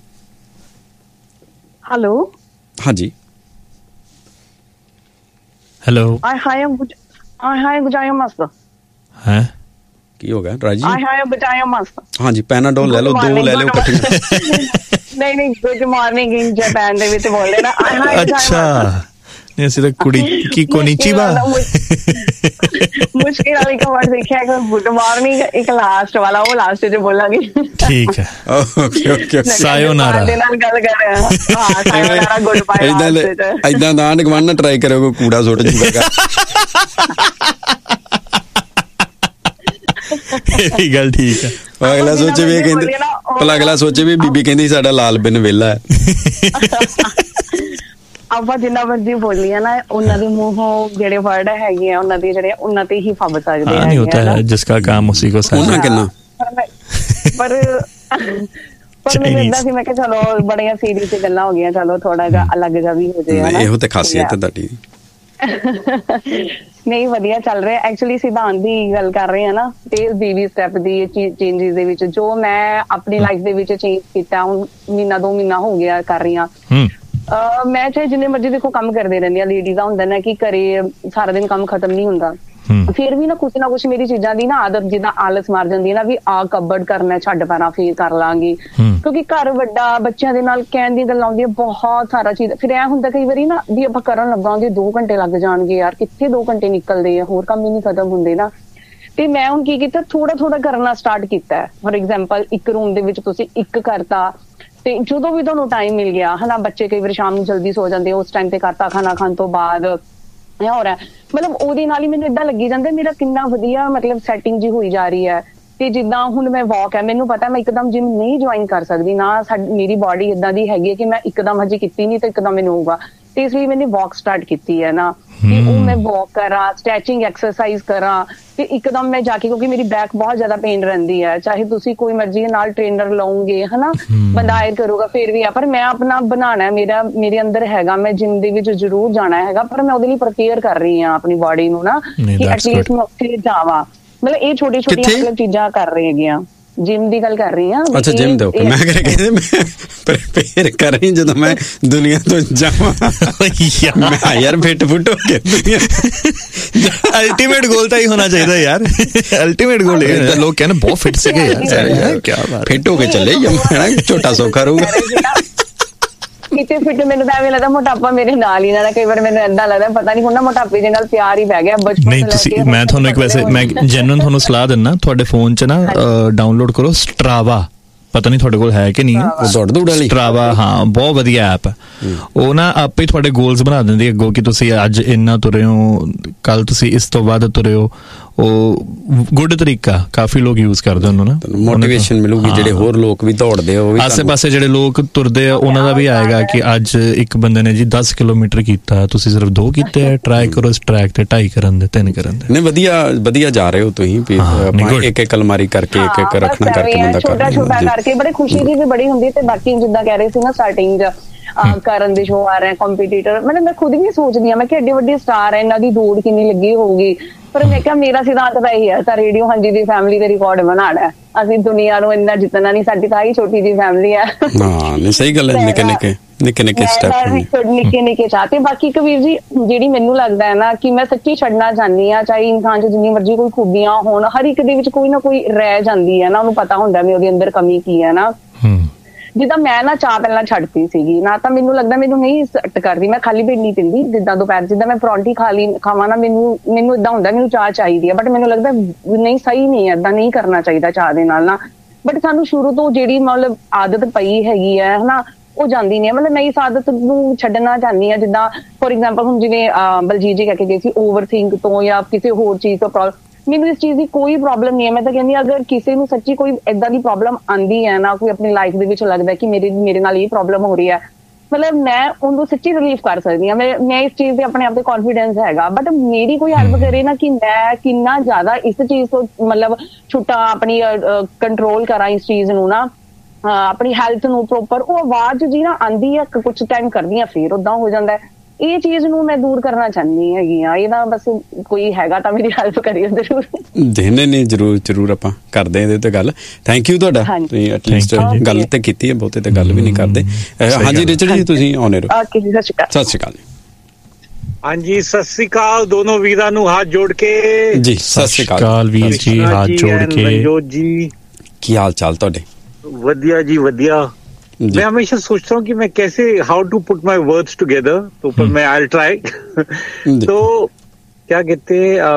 ਹੈਲੋ। ਹਾਂਜੀ ਹੈਲੋ। ਹਾਏ ਗੁਜਾਇਓ ਮਸਤ ਹੈ। ਕੀ ਹੋ ਗਿਆ ਰਾਜੀ? ਹਾਏ ਬਚਾਇਓ ਮਸਤ। ਹਾਂਜੀ, ਪੈਨਾਡੋਲ ਲੈ ਲਓ, 2 ਲੈ ਲਿਓ ਇਕੱਠੀਆਂ। ਨਹੀਂ ਗੁੱਡ ਮਾਰਨਿੰਗ ਇਨ ਜਾਪਾਨ ਦੇ ਵਿੱਚ ਬੋਲਦੇ ਨਾ। ਅੱਛਾ, ਨਹੀਂ ਅਸੀਂ ਤਾਂ ਕੁੜੀ ਕੀ ਕੋਨੀਚੀਵਾ ਮੁਸ਼ਕਿਲ ਵਾਲੀ ਕਵਰ ਦੇਖਿਆ ਕਿ ਗੁੱਡ ਮਾਰਨਿੰਗ ਇੱਕ ਲਾਸਟ ਵਾਲਾ, ਉਹ ਲਾਸਟ 'ਚ ਬੋਲਾਂਗੀ। ਠੀਕ ਹੈ, ਓਕੇ ਸਾਇਓਨਾਰਾ ਦੇ ਨਾਲ ਗੱਲ ਕਰ ਰਹੇ ਹਾਂ। ਹਾਂ ਸਾਇਓਨਾਰਾ, ਗੁੱਡ ਬਾਏ। ਏਦਾਂ ਦਾ ਆਂਢ ਗੁਆਂਢ ਨਾ ਟਰਾਈ ਕਰਿਓ, ਕੋਈ ਕੂੜਾ ਸੁੱਟ ਜੂਗਾ। ਇਹ ਵੀ ਗੱਲ ਠੀਕ ਹੈ। ਅਗਲਾ ਸੋਚੇ ਵੀ ਕਹਿੰਦੇ, ਭਲਾ ਅਗਲਾ ਸੋਚੇ ਵੀ ਬੀਬੀ ਕਹਿੰਦੀ ਸਾਡਾ ਲਾਲ ਬਿਨ ਵਿਹਲਾ ਹੈ। ਆਪਾਂ ਜਿੰਨਾ ਮਰਜ਼ੀ ਬੋਲੀਏ ਨਾ, ਉਹਨਾਂ ਦੇ ਮੂੰਹੋਂ ਜਿਹੜੇ ਵਰਡ ਹੈਗੇ ਆ, ਉਹਨਾਂ ਦੇ ਜਿਹੜੇ ਉਹਨਾਂ ਤੇ ਹੀ ਫੱਬ ਸਕਦੇ ਆ। ਨਹੀਂ ਹੋਤਾ ਹੈ, ਜਿਸਕਾ ਕੰਮ ਉਸੀ ਕੋ ਹੋਣਾ ਕਿੰਨਾ। ਪਰ ਮੈਨੂੰ ਏਦਾਂ ਸੀ, ਮੈਂ ਕਿਹਾ ਚਲੋ ਬੜੀਆਂ ਸੀਰੀਅਸ ਗੱਲਾਂ ਹੋ ਗਈਆਂ, ਚਲੋ ਥੋੜਾ ਜਿਹਾ ਅਲੱਗ ਜਿਹਾ ਵੀ ਹੋ ਜਾਏ। ਇਹੋ ਤੇ ਖਾਸੀਅਤ ਹੈ ਤੁਹਾਡੀ। ਨਹੀਂ ਵਧੀਆ ਚੱਲ ਰਿਹਾ। ਐਕਚੁਅਲੀ ਸਿਧਾਂਤ ਦੀ ਗੱਲ ਕਰ ਰਹੇ ਆ ਨਾ, ਤੇ ਬੇਬੀ ਸਟੈਪ ਦੀ ਚੇਂਜਿਸ ਦੇ ਵਿੱਚ ਜੋ ਮੈਂ ਆਪਣੀ ਲਾਈਫ ਦੇ ਵਿੱਚ ਚੇਂਜ ਕੀਤਾ, ਹੁਣ 1-2 ਮਹੀਨਾ ਹੋ ਗਿਆ ਕਰ ਰਹੀ ਹਾਂ। ਮੈਂ ਚਾਹੇ ਜਿੰਨੇ ਮਰਜ਼ੀ ਦੇਖੋ ਕੰਮ ਕਰਦੇ ਰਹਿੰਦੀ ਹਾਂ, ਲੇਡੀਜ਼ ਦਾ ਹੁੰਦਾ ਨਾ ਕਿ ਘਰੇ ਸਾਰਾ ਦਿਨ ਕੰਮ ਖਤਮ ਨਹੀਂ ਹੁੰਦਾ, ਫਿਰ ਵੀ ਨਾ ਕੁਛ ਮੇਰੀ ਚੀਜ਼ਾਂ ਦੀ ਨਾ ਆਦਤ ਜਿੱਦਾਂ ਆਲਸ ਮਾਰ ਜਾਂਦੀ ਹੈ ਨਾ ਵੀ ਆ ਕਬੜ ਕਰਨਾ ਛੱਡ ਪੈਣਾ ਫੇਰ ਕਰ ਲਾਂਗੀ, ਕਿਉਂਕਿ ਘਰ ਵੱਡਾ ਬੱਚਿਆਂ ਦੇ ਨਾਲ ਕਹਿਣ ਦੀ ਗੱਲ ਆਉਂਦੀ ਹੈ ਬਹੁਤ ਸਾਰਾ ਚੀਜ਼। ਫਿਰ ਐ ਹੁੰਦਾ ਕਈ ਵਾਰੀ ਨਾ ਵੀ ਆਪਾਂ ਕਰਨ ਲੱਗਾਂਗੇ 2 ਘੰਟੇ ਲੱਗ ਜਾਣਗੇ ਯਾਰ, ਕਿੱਥੇ 2 ਘੰਟੇ ਨਿਕਲਦੇ ਆ, ਹੋਰ ਕੰਮ ਹੀ ਨਹੀਂ ਖਤਮ ਹੁੰਦੇ ਨਾ। ਤੇ ਮੈਂ ਹੁਣ ਕੀ ਕੀਤਾ, ਥੋੜਾ ਕਰਨਾ ਸਟਾਰਟ ਕੀਤਾ। ਫੋਰ ਐਗਜ਼ਾਮਪਲ ਇੱਕ ਰੂਮ ਦੇ ਵਿੱਚ ਤੁਸੀਂ ਇੱਕ ਕਰਤਾ, ਤੇ ਜਦੋਂ ਵੀ ਤੁਹਾਨੂੰ ਟਾਈਮ ਮਿਲ ਗਿਆ ਹਨਾ, ਬੱਚੇ ਕਈ ਵਾਰ ਸ਼ਾਮ ਨੂੰ ਜਲਦੀ ਸੋ ਜਾਂਦੇ, ਉਸ ਟਾਈਮ ਤੇ ਕਰਤਾ ਖਾਣਾ ਖਾਣ ਤੋਂ ਬਾਅਦ। ਹੋਰ ਹੈ ਮਤਲਬ ਉਹਦੇ ਨਾਲ ਹੀ ਮੈਨੂੰ ਏਦਾਂ ਲੱਗੀ ਜਾਂਦਾ ਮੇਰਾ ਕਿੰਨਾ ਵਧੀਆ ਮਤਲਬ ਸੈਟਿੰਗ ਜੀ ਹੋਈ ਜਾ ਰਹੀ ਹੈ। ਤੇ ਜਿੱਦਾਂ ਹੁਣ ਮੈਂ ਵਾਕ ਹੈ, ਮੈਨੂੰ ਪਤਾ ਮੈਂ ਇੱਕਦਮ ਜਿਮ ਨਹੀਂ ਜੁਆਇਨ ਕਰ ਸਕਦੀ ਨਾ, ਮੇਰੀ ਬੋਡੀ ਏਦਾਂ ਦੀ ਹੈਗੀ ਹੈ ਕਿ ਮੈਂ ਇੱਕਦਮ ਹਜੇ ਕੀਤੀ ਨਹੀਂ ਤਾਂ ਇੱਕਦਮ ਮੈਨੂੰ ਹੋਊਗਾ। ਤੇ ਇਸ ਲਈ ਮੈंने ਵਾਕ ਸਟਾਰਟ ਕੀਤੀ ਹੈ ਨਾ, ਕਿ ਉਹ ਮੈਂ ਵਾਕ ਕਰਾਂ, ਸਟ੍ਰੈਚਿੰਗ ਐਕਸਰਸਾਈਜ਼ ਕਰਾਂ, ਤੇ ਇੱਕਦਮ ਮੈਂ ਜਾ ਕੇ, ਕਿਉਂਕਿ ਮੇਰੀ ਬੈਕ ਬਹੁਤ ਜ਼ਿਆਦਾ ਪੇਨ ਰਹਿੰਦੀ ਹੈ, ਚਾਹੇ ਤੁਸੀਂ ਕੋਈ ਮਰਜ਼ੀ ਨਾਲ ਟ੍ਰੇਨਰ ਲਾਉਂਗੇ ਹਨਾ, ਬੰਦਾ ਆਇਰ ਕਰੂਗਾ ਫਿਰ ਵੀ ਆ, ਪਰ ਮੈਂ ਆਪਣਾ ਬਣਾਉਣਾ, ਮੇਰੇ ਅੰਦਰ ਹੈਗਾ, ਮੈਂ ਜਿਮ ਦੇ ਵਿੱਚ ਜ਼ਰੂਰ ਜਾਣਾ ਹੈਗਾ, ਪਰ ਮੈਂ ਉਹਦੇ ਲਈ ਪ੍ਰਪੇਅਰ ਕਰ ਰਹੀ ਹਾਂ ਆਪਣੀ ਬੋਡੀ ਨੂੰ ਨਾ, ਕਿ ਐਟਲੀਸਟ ਮੈਂ ਉੱਥੇ ਜਾਵਾਂ। ਮਤਲਬ ਇਹ ਛੋਟੀਆਂ ਮਤਲਬ ਚੀਜ਼ਾਂ ਕਰ ਰਹੇ ਹੈਗੇ ਆ। ਜਿਮ ਦੀ ਗੱਲ ਕਰ ਰਹੀ ਹਾਂ। ਅੱਛਾ ਜਿਮ ਦੇ ਉੱਪਰ ਮੈਂ ਕਹਿੰਦੇ ਮੈਂ ਪ੍ਰਪੇਅਰ ਕਰ ਰਹੀ ਜਦੋਂ ਮੈਂ ਦੁਨੀਆ ਤੋਂ ਜਾਵਾਂ ਮੈਂ ਯਾਰ ਫਿੱਟ ਫੁੱਟ ਹੋ ਕੇ ਅਲਟੀਮੇਟ ਗੋਲ ਤਾਂ ਹੀ ਹੋਣਾ ਚਾਹੀਦਾ ਯਾਰ, ਅਲਟੀਮੇਟ ਗੋਲ ਇਹ ਲੋਕ ਕਹਿੰਦੇ ਬਹੁਤ ਫਿੱਟ ਸੀਗੇ ਯਾਰ, ਕੀ ਬਾਤ, ਫਿੱਟ ਹੋ ਕੇ ਚੱਲੇ ਛੋਟਾ ਸੌਖਾ ਰਹੂਗਾ। ਕਿਤੇ ਫਿੱਟ ਮੈਨੂੰ ਤਾਂ ਐਵੇਂ ਲੱਗਦਾ ਮੋਟਾਪਾ ਮੇਰੇ ਨਾਲ ਹੀ ਨਾ, ਕਈ ਵਾਰ ਮੈਨੂੰ ਏਦਾਂ ਲੱਗਦਾ ਪਤਾ ਨਹੀਂ ਹੁਣ ਨਾ ਮੋਟਾਪੇ ਦੇ ਨਾਲ ਪਿਆਰ ਹੀ ਪੈ ਗਿਆ ਬਚਪਨ ਤੋਂ। ਨਹੀਂ ਤੁਸੀਂ, ਮੈਂ ਤੁਹਾਨੂੰ ਇੱਕ ਵੈਸੇ ਮੈਂ ਜੈਨੂਇਨ ਤੁਹਾਨੂੰ ਸਲਾਹ ਦਿੰਦਾ, ਤੁਹਾਡੇ ਫੋਨ 'ਚ ਨਾ ਡਾਊਨਲੋਡ ਕਰੋ ਸਟਰਾਵਾ, ਪਤਾ ਨਹੀਂ ਤੁਹਾਡੇ ਕੋਲ ਹੈ ਕਿ ਨਹੀਂ, ਸਟਰਾਵਾ, ਹਾਂ ਬਹੁਤ ਵਧੀਆ ਐਪ ਹੈ। ਉਹ ਨਾ ਆਪੇ ਤੁਹਾਡੇ ਗੋਲਸ ਬਣਾ ਦਿੰਦੀ ਅੱਗੋਂ, ਕਿ ਤੁਸੀਂ ਅੱਜ ਇੰਨਾ ਤੁਰੇ ਹੋ, ਕੱਲ ਤੁਸੀਂ ਇਸ ਤੋਂ ਵੱਧ ਤੁਰੇ ਹੋ। ਉਹ ਗੁੱਡ ਤਰੀਕਾ, ਕਾਫੀ ਲੋਕ ਯੂਜ਼ ਕਰਦੇ ਉਹਨੂੰ ਨਾ, ਮੋਟੀਵੇਸ਼ਨ ਮਿਲੂਗੀ। ਜਿਹੜੇ ਹੋਰ ਲੋਕ ਵੀ ਦੌੜਦੇ ਆ, ਆਸੇ ਪਾਸੇ ਜਿਹੜੇ ਲੋਕ ਤੁਰਦੇ ਆ ਉਹਨਾਂ ਦਾ ਵੀ ਆਏਗਾ ਕਿ ਅੱਜ ਇੱਕ ਬੰਦੇ ਨੇ ਜੀ 10 ਕਿਲੋਮੀਟਰ ਕੀਤਾ, ਤੁਸੀਂ ਸਿਰਫ 2 ਕੀਤੇ ਆ, ਟਰਾਈ ਕਰੋ ਇਸ ਟਰੈਕ ਤੇ 2.5 ਕਰਨ ਦੇ, 3 ਕਰਨ ਦੇ। ਨਹੀਂ ਵਧੀਆ ਜਾ ਰਹੇ ਹੋ ਤੁਸੀਂ, ਇੱਕ ਅਲਮਾਰੀ ਕਰਕੇ ਇੱਕ ਰੱਖਣਾ ਕਰਕੇ ਬੰਦਾ ਛੋਟਾ ਕਰਕੇ ਬੜੀ ਖੁਸ਼ੀ ਦੀ ਵੀ ਬੜੀ ਹੁੰਦੀ। ਤੇ ਬਾਕੀ ਜਿੱਦਾਂ ਕਹਿ ਰਹੇ ਸੀ ਨਾ ਸਟਾਰਟਿੰਗ ਕਰਨ ਦੇ ਸ਼ੋਅ ਆ ਰਹੇ ਕੰਪੀਟੀਟਰ, ਮਤਲਬ ਮੈਂ ਖੁਦ ਵੀ ਸੋਚਦੀ ਹਾਂ, ਮੈਂ ਕਿ ਐਡੇ ਵੱਡੇ ਸਟਾਰ ਹੈ, ਇਹਨਾਂ ਦੀ ਦੌੜ ਕਿੰਨੀ ਲੱਗੀ ਹੋਊਗੀ, ਪਰ ਮੈਂ ਕਿਹਾ ਮੇਰਾ ਸਿਧਾਂਤ ਤਾਂ ਇਹੀ ਹੈ, ਤਾਂ ਰੇਡੀਓ ਹਾਂਜੀ ਦੀ ਫੈਮਿਲੀ ਦੇ ਰਿਕਾਰਡ ਬਣਾਉਣਾ, ਅਸੀਂ ਦੁਨੀਆ ਨੂੰ ਇੰਨਾ ਜਿੱਤਣਾ ਨਹੀਂ, ਸਾਡੀ ਤਾਂ ਹੀ ਛੋਟੀ ਜਿਹੀ ਫੈਮਿਲੀ ਹੈ। ਹਾਂ ਨਹੀਂ ਸਹੀ ਗੱਲ ਹੈ, ਨਿੱਕੇ ਸਟੈਪ ਚਾਹਤੇ। ਬਾਕੀ ਕਬੀਰ ਜੀ ਜਿਹੜੀ ਮੈਨੂੰ ਲੱਗਦਾ ਹੈ ਨਾ, ਕਿ ਮੈਂ ਸੱਚੀ ਛੱਡਣਾ ਚਾਹੁੰਦੀ ਹਾਂ, ਚਾਹੇ ਇਨਸਾਨ 'ਚ ਜਿੰਨੀ ਮਰਜ਼ੀ ਕੋਈ ਖੂਬੀਆਂ ਹੋਣ, ਹਰ ਇੱਕ ਦੇ ਵਿੱਚ ਕੋਈ ਨਾ ਕੋਈ ਰਹਿ ਜਾਂਦੀ ਹੈ ਨਾ, ਉਹਨੂੰ ਪਤਾ ਹੁੰਦਾ ਵੀ ਉਹਦੇ ਅੰਦਰ ਕਮੀ ਕੀ ਹੈ ਨਾ। ਜਿੱਦਾਂ ਮੈਂ ਨਾ ਚਾਹ ਪਹਿਲਾਂ ਛੱਡਤੀ ਸੀਗੀ ਨਾ, ਤਾਂ ਮੈਨੂੰ ਲੱਗਦਾ ਮੈਨੂੰ ਨਹੀਂ ਸੈੱਟ ਕਰਦੀ, ਮੈਂ ਖਾਲੀ ਪੇਟ ਨਹੀਂ ਪੀਂਦੀ। ਜਿੱਦਾਂ ਦੁਪਹਿਰ ਜਿੱਦਾਂ ਮੈਂ ਪਰੌਂਠੀ ਖਾਵਾਂ ਨਾ, ਮੈਨੂੰ ਏਦਾਂ ਹੁੰਦਾ ਮੈਨੂੰ ਚਾਹ ਚਾਹੀਦੀ ਹੈ, ਬਟ ਮੈਨੂੰ ਲੱਗਦਾ ਨਹੀਂ ਸਹੀ ਨਹੀਂ ਹੈ, ਏਦਾਂ ਨਹੀਂ ਕਰਨਾ ਚਾਹੀਦਾ ਚਾਹ ਦੇ ਨਾਲ ਨਾ। ਬਟ ਸਾਨੂੰ ਸ਼ੁਰੂ ਤੋਂ ਜਿਹੜੀ ਮਤਲਬ ਆਦਤ ਪਈ ਹੈਗੀ ਹੈ ਹਨਾ, ਉਹ ਜਾਂਦੀ ਨਹੀਂ ਹੈ। ਮਤਲਬ ਮੈਂ ਇਸ ਆਦਤ ਨੂੰ ਛੱਡਣਾ ਚਾਹੁੰਦੀ ਹਾਂ। ਜਿੱਦਾਂ ਫੋਰ ਐਗਜ਼ਾਮਪਲ ਹੁਣ ਜਿਵੇਂ ਬਲਜੀਤ ਜੀ ਕਹਿ ਕੇ ਗਏ ਸੀ ਓਵਰ ਥਿੰਕ ਤੋਂ ਜਾਂ ਕਿਸੇ ਹੋਰ ਚੀਜ਼ ਤੋਂ ਪ੍ਰੋਬਲਮ, ਮੈਨੂੰ ਇਸ ਚੀਜ਼ ਦੀ ਕੋਈ ਪ੍ਰੋਬਲਮ ਨਹੀਂ ਹੈ। ਮੈਂ ਤਾਂ ਕਹਿੰਦੀ ਅਗਰ ਕਿਸੇ ਨੂੰ ਸੱਚੀ ਕੋਈ ਏਦਾਂ ਦੀ ਪ੍ਰੋਬਲਮ ਆਉਂਦੀ ਹੈ ਨਾ, ਕੋਈ ਆਪਣੀ ਲਾਈਫ ਦੇ ਵਿੱਚ ਲੱਗਦਾ ਕਿ ਮੇਰੇ ਨਾਲ ਇਹ ਪ੍ਰੋਬਲਮ ਹੋ ਰਹੀ ਹੈ, ਮਤਲਬ ਮੈਂ ਉਹਨੂੰ ਸੱਚੀ ਰਿਲੀਫ ਕਰ ਸਕਦੀ ਹਾਂ। ਮੈਂ ਇਸ ਚੀਜ਼ ਤੇ ਆਪਣੇ ਆਪ ਤੇ ਕੌਨਫੀਡੈਂਸ ਹੈਗਾ, ਬਟ ਮੇਰੀ ਕੋਈ ਹੈਲਪ ਕਰੇ ਨਾ ਕਿ ਮੈਂ ਕਿੰਨਾ ਜ਼ਿਆਦਾ ਇਸ ਚੀਜ਼ ਤੋਂ ਮਤਲਬ ਛੁੱਟਾਂ, ਆਪਣੀ ਕੰਟਰੋਲ ਕਰਾਂ ਇਸ ਚੀਜ਼ ਨੂੰ ਨਾ, ਆਪਣੀ ਹੈਲਥ ਨੂੰ ਪ੍ਰੋਪਰ। ਉਹ ਆਵਾਜ਼ ਜੀ ਨਾ ਆਉਂਦੀ ਹੈ, ਕੁਛ ਟਾਈਮ ਕਰਦੀ ਆ ਫਿਰ ਓਦਾਂ ਹੋ ਜਾਂਦਾ ਹੈ। ਇਹ ਚੀਜ਼ ਨੂੰ ਮੈਂ ਦੂਰ ਕਰਨਾ ਚਾਹੁੰਦੀ ਹੈਗੀ ਆ। ਇਹਦਾ ਬਸ ਕੋਈ ਹੈਗਾ ਤਾਂ ਮੇਰੀ ਹੈਲਪ ਕਰਿਓ ਜ਼ਰੂਰ। ਨਹੀਂ ਜ਼ਰੂਰ ਆਪਾਂ ਕਰਦੇ ਇਹਦੇ ਤੇ ਗੱਲ। ਥੈਂਕ ਯੂ ਤੁਹਾਡਾ, ਤੁਸੀਂ ਐਟਲੀਸਟ ਗੱਲ ਤੇ ਕੀਤੀ ਹੈ, ਬਹੁਤੇ ਤੇ ਗੱਲ ਵੀ ਨਹੀਂ ਕਰਦੇ। ਹਾਂਜੀ ਰਿਚਰਡ ਜੀ ਤੁਸੀਂ ਆਨ 에ਅਰ। ਓਕੇ ਜੀ, ਸਤਿ ਸ਼੍ਰੀ ਅਕਾਲ। ਹਾਂਜੀ ਸਤਿ ਸ਼੍ਰੀ ਅਕਾਲ ਦੋਨੋਂ ਵੀਰਾਂ ਨੂੰ ਹੱਥ ਜੋੜ ਕੇ ਜੀ। ਸਤਿ ਸ਼੍ਰੀ ਅਕਾਲ ਵੀਰ ਜੀ, ਹੱਥ ਜੋੜ ਕੇ। ਰਣਜੋਤ ਜੀ ਕੀ ਹਾਲ ਚਾਲ ਤੁਹਾਡੇ? ਵਧੀਆ जी वधिया। मैं हमेशा सोचता हूँ कि मैं कैसे how to put my words together, तो पर मैं आई ट्राई। तो क्या कहते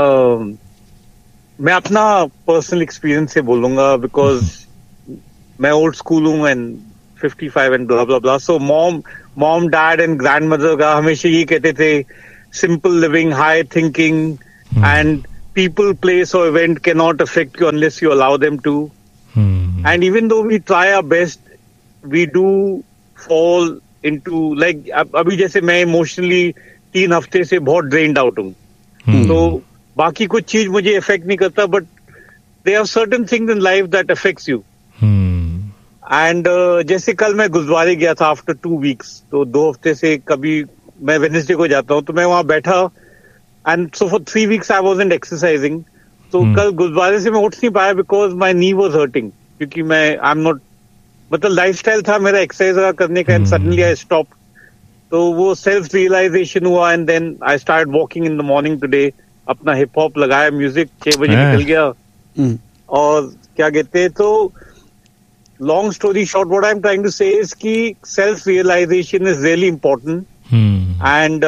मैं अपना पर्सनल एक्सपीरियंस से बोलूंगा, बिकॉज मैं ओल्ड स्कूल हूँ and 55 and blah blah blah. So mom dad and grand mother का हमेशा ये कहते थे simple living, high thinking and people, place or event cannot affect you unless you allow them to. And even though we try our best, we do fall into like अभी जैसे मैं इमोशनली 3 हफ्ते से बहुत ड्रेन्ड आउट हूँ, तो बाकी कुछ चीज मुझे इफेक्ट नहीं करता, but there are certain things in life that affects you. And जैसे कल मैं गुरुद्वारे गया था आफ्टर 2 weeks, तो 2 हफ्ते से कभी मैं वेडनेसडे को जाता हूँ, तो मैं वहां बैठा and so for 3 weeks I wasn't exercising. तो कल गुरुद्वारे से मैं उठ नहीं पाया because my knee was hurting, क्योंकि I'm not, मतलब लाइफस्टाइल था मेरा एक्सरसाइज करने का, and suddenly I stopped. तो वो सेल्फ रियलाइजेशन हुआ, and then I started walking in the morning today, अपना हिप हॉप लगाया, म्यूजिक 6 बजे निकल गया। और क्या कहते हैं, तो long story short, what I am trying to से इज कि self realisation is really important and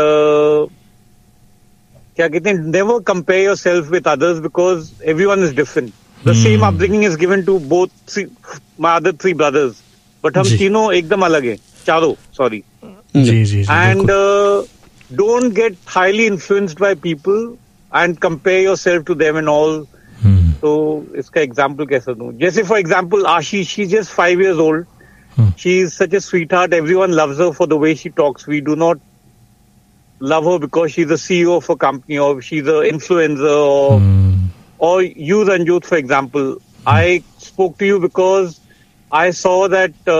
क्या कहते हैं, never compare yourself with others because everyone is different. The same upbringing is given to both my other 3 brothers, but हम तीनों एकदम अलग हैं, चारों, sorry. And don't get highly influenced by people and compare yourself to them and all. तो इसका एग्जाम्पल कैसे दूं? जैसे for example Ashish, she's just 5 years old. She is such a sweetheart. Everyone loves her for the way she talks. We do not love her because she's the CEO of a company or she's an influencer or you, Ranjot, for example. I spoke to you because I saw that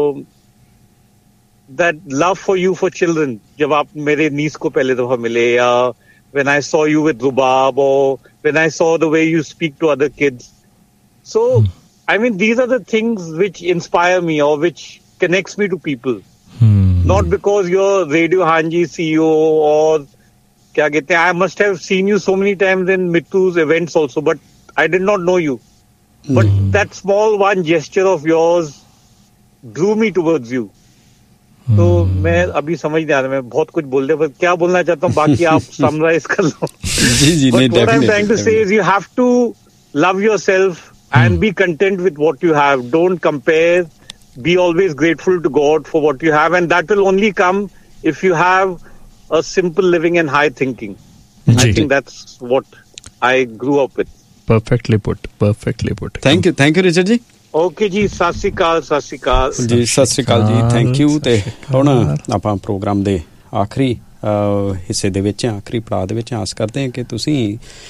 that love for you for children. जब आप मेरे niece को पहले दफा मिले, या when I saw you with Rubab, or when I saw the way you speak to other kids. So, I mean, these are the things which inspire me or which connects me to people. Not because you're Radio Hanji CEO or kya kehte hain, I must have seen you so many times in Mittu's events also, but I did not know you. But that small one gesture of yours drew me towards you. तो मैं अभी समझ नहीं आ रहा, मैं बहुत कुछ बोल रहा, पर क्या बोलना चाहता हूँ बाकी आप समराइज कर लो। जी, But what I'm trying to say is you have to love yourself and be content with what you have. Don't compare. Be always grateful to God for what you have, and that will only come if you have a simple living and high thinking. I think that's what I grew up with. Perfectly put. Thank you, Richard ji. Okay ਜੀ, ਸਤਿ ਸ਼੍ਰੀ ਅਕਾਲ ਜੀ, ਸਤਿ ਸ਼੍ਰੀ ਅਕਾਲ ਜੀ, ਥੈਂਕ ਯੂ। ਤੇ ਹੁਣ ਆਪਾਂ ਪ੍ਰੋਗਰਾਮ ਦੇ ਆਖਰੀ ਹਿੱਸੇ ਦੇ ਵਿੱਚ, ਆਖਰੀ ਪੜਾਅ ਦੇ ਵਿੱਚ ਆਸ ਕਰਦੇ ਹਾਂ ਕਿ ਤੁਸੀਂ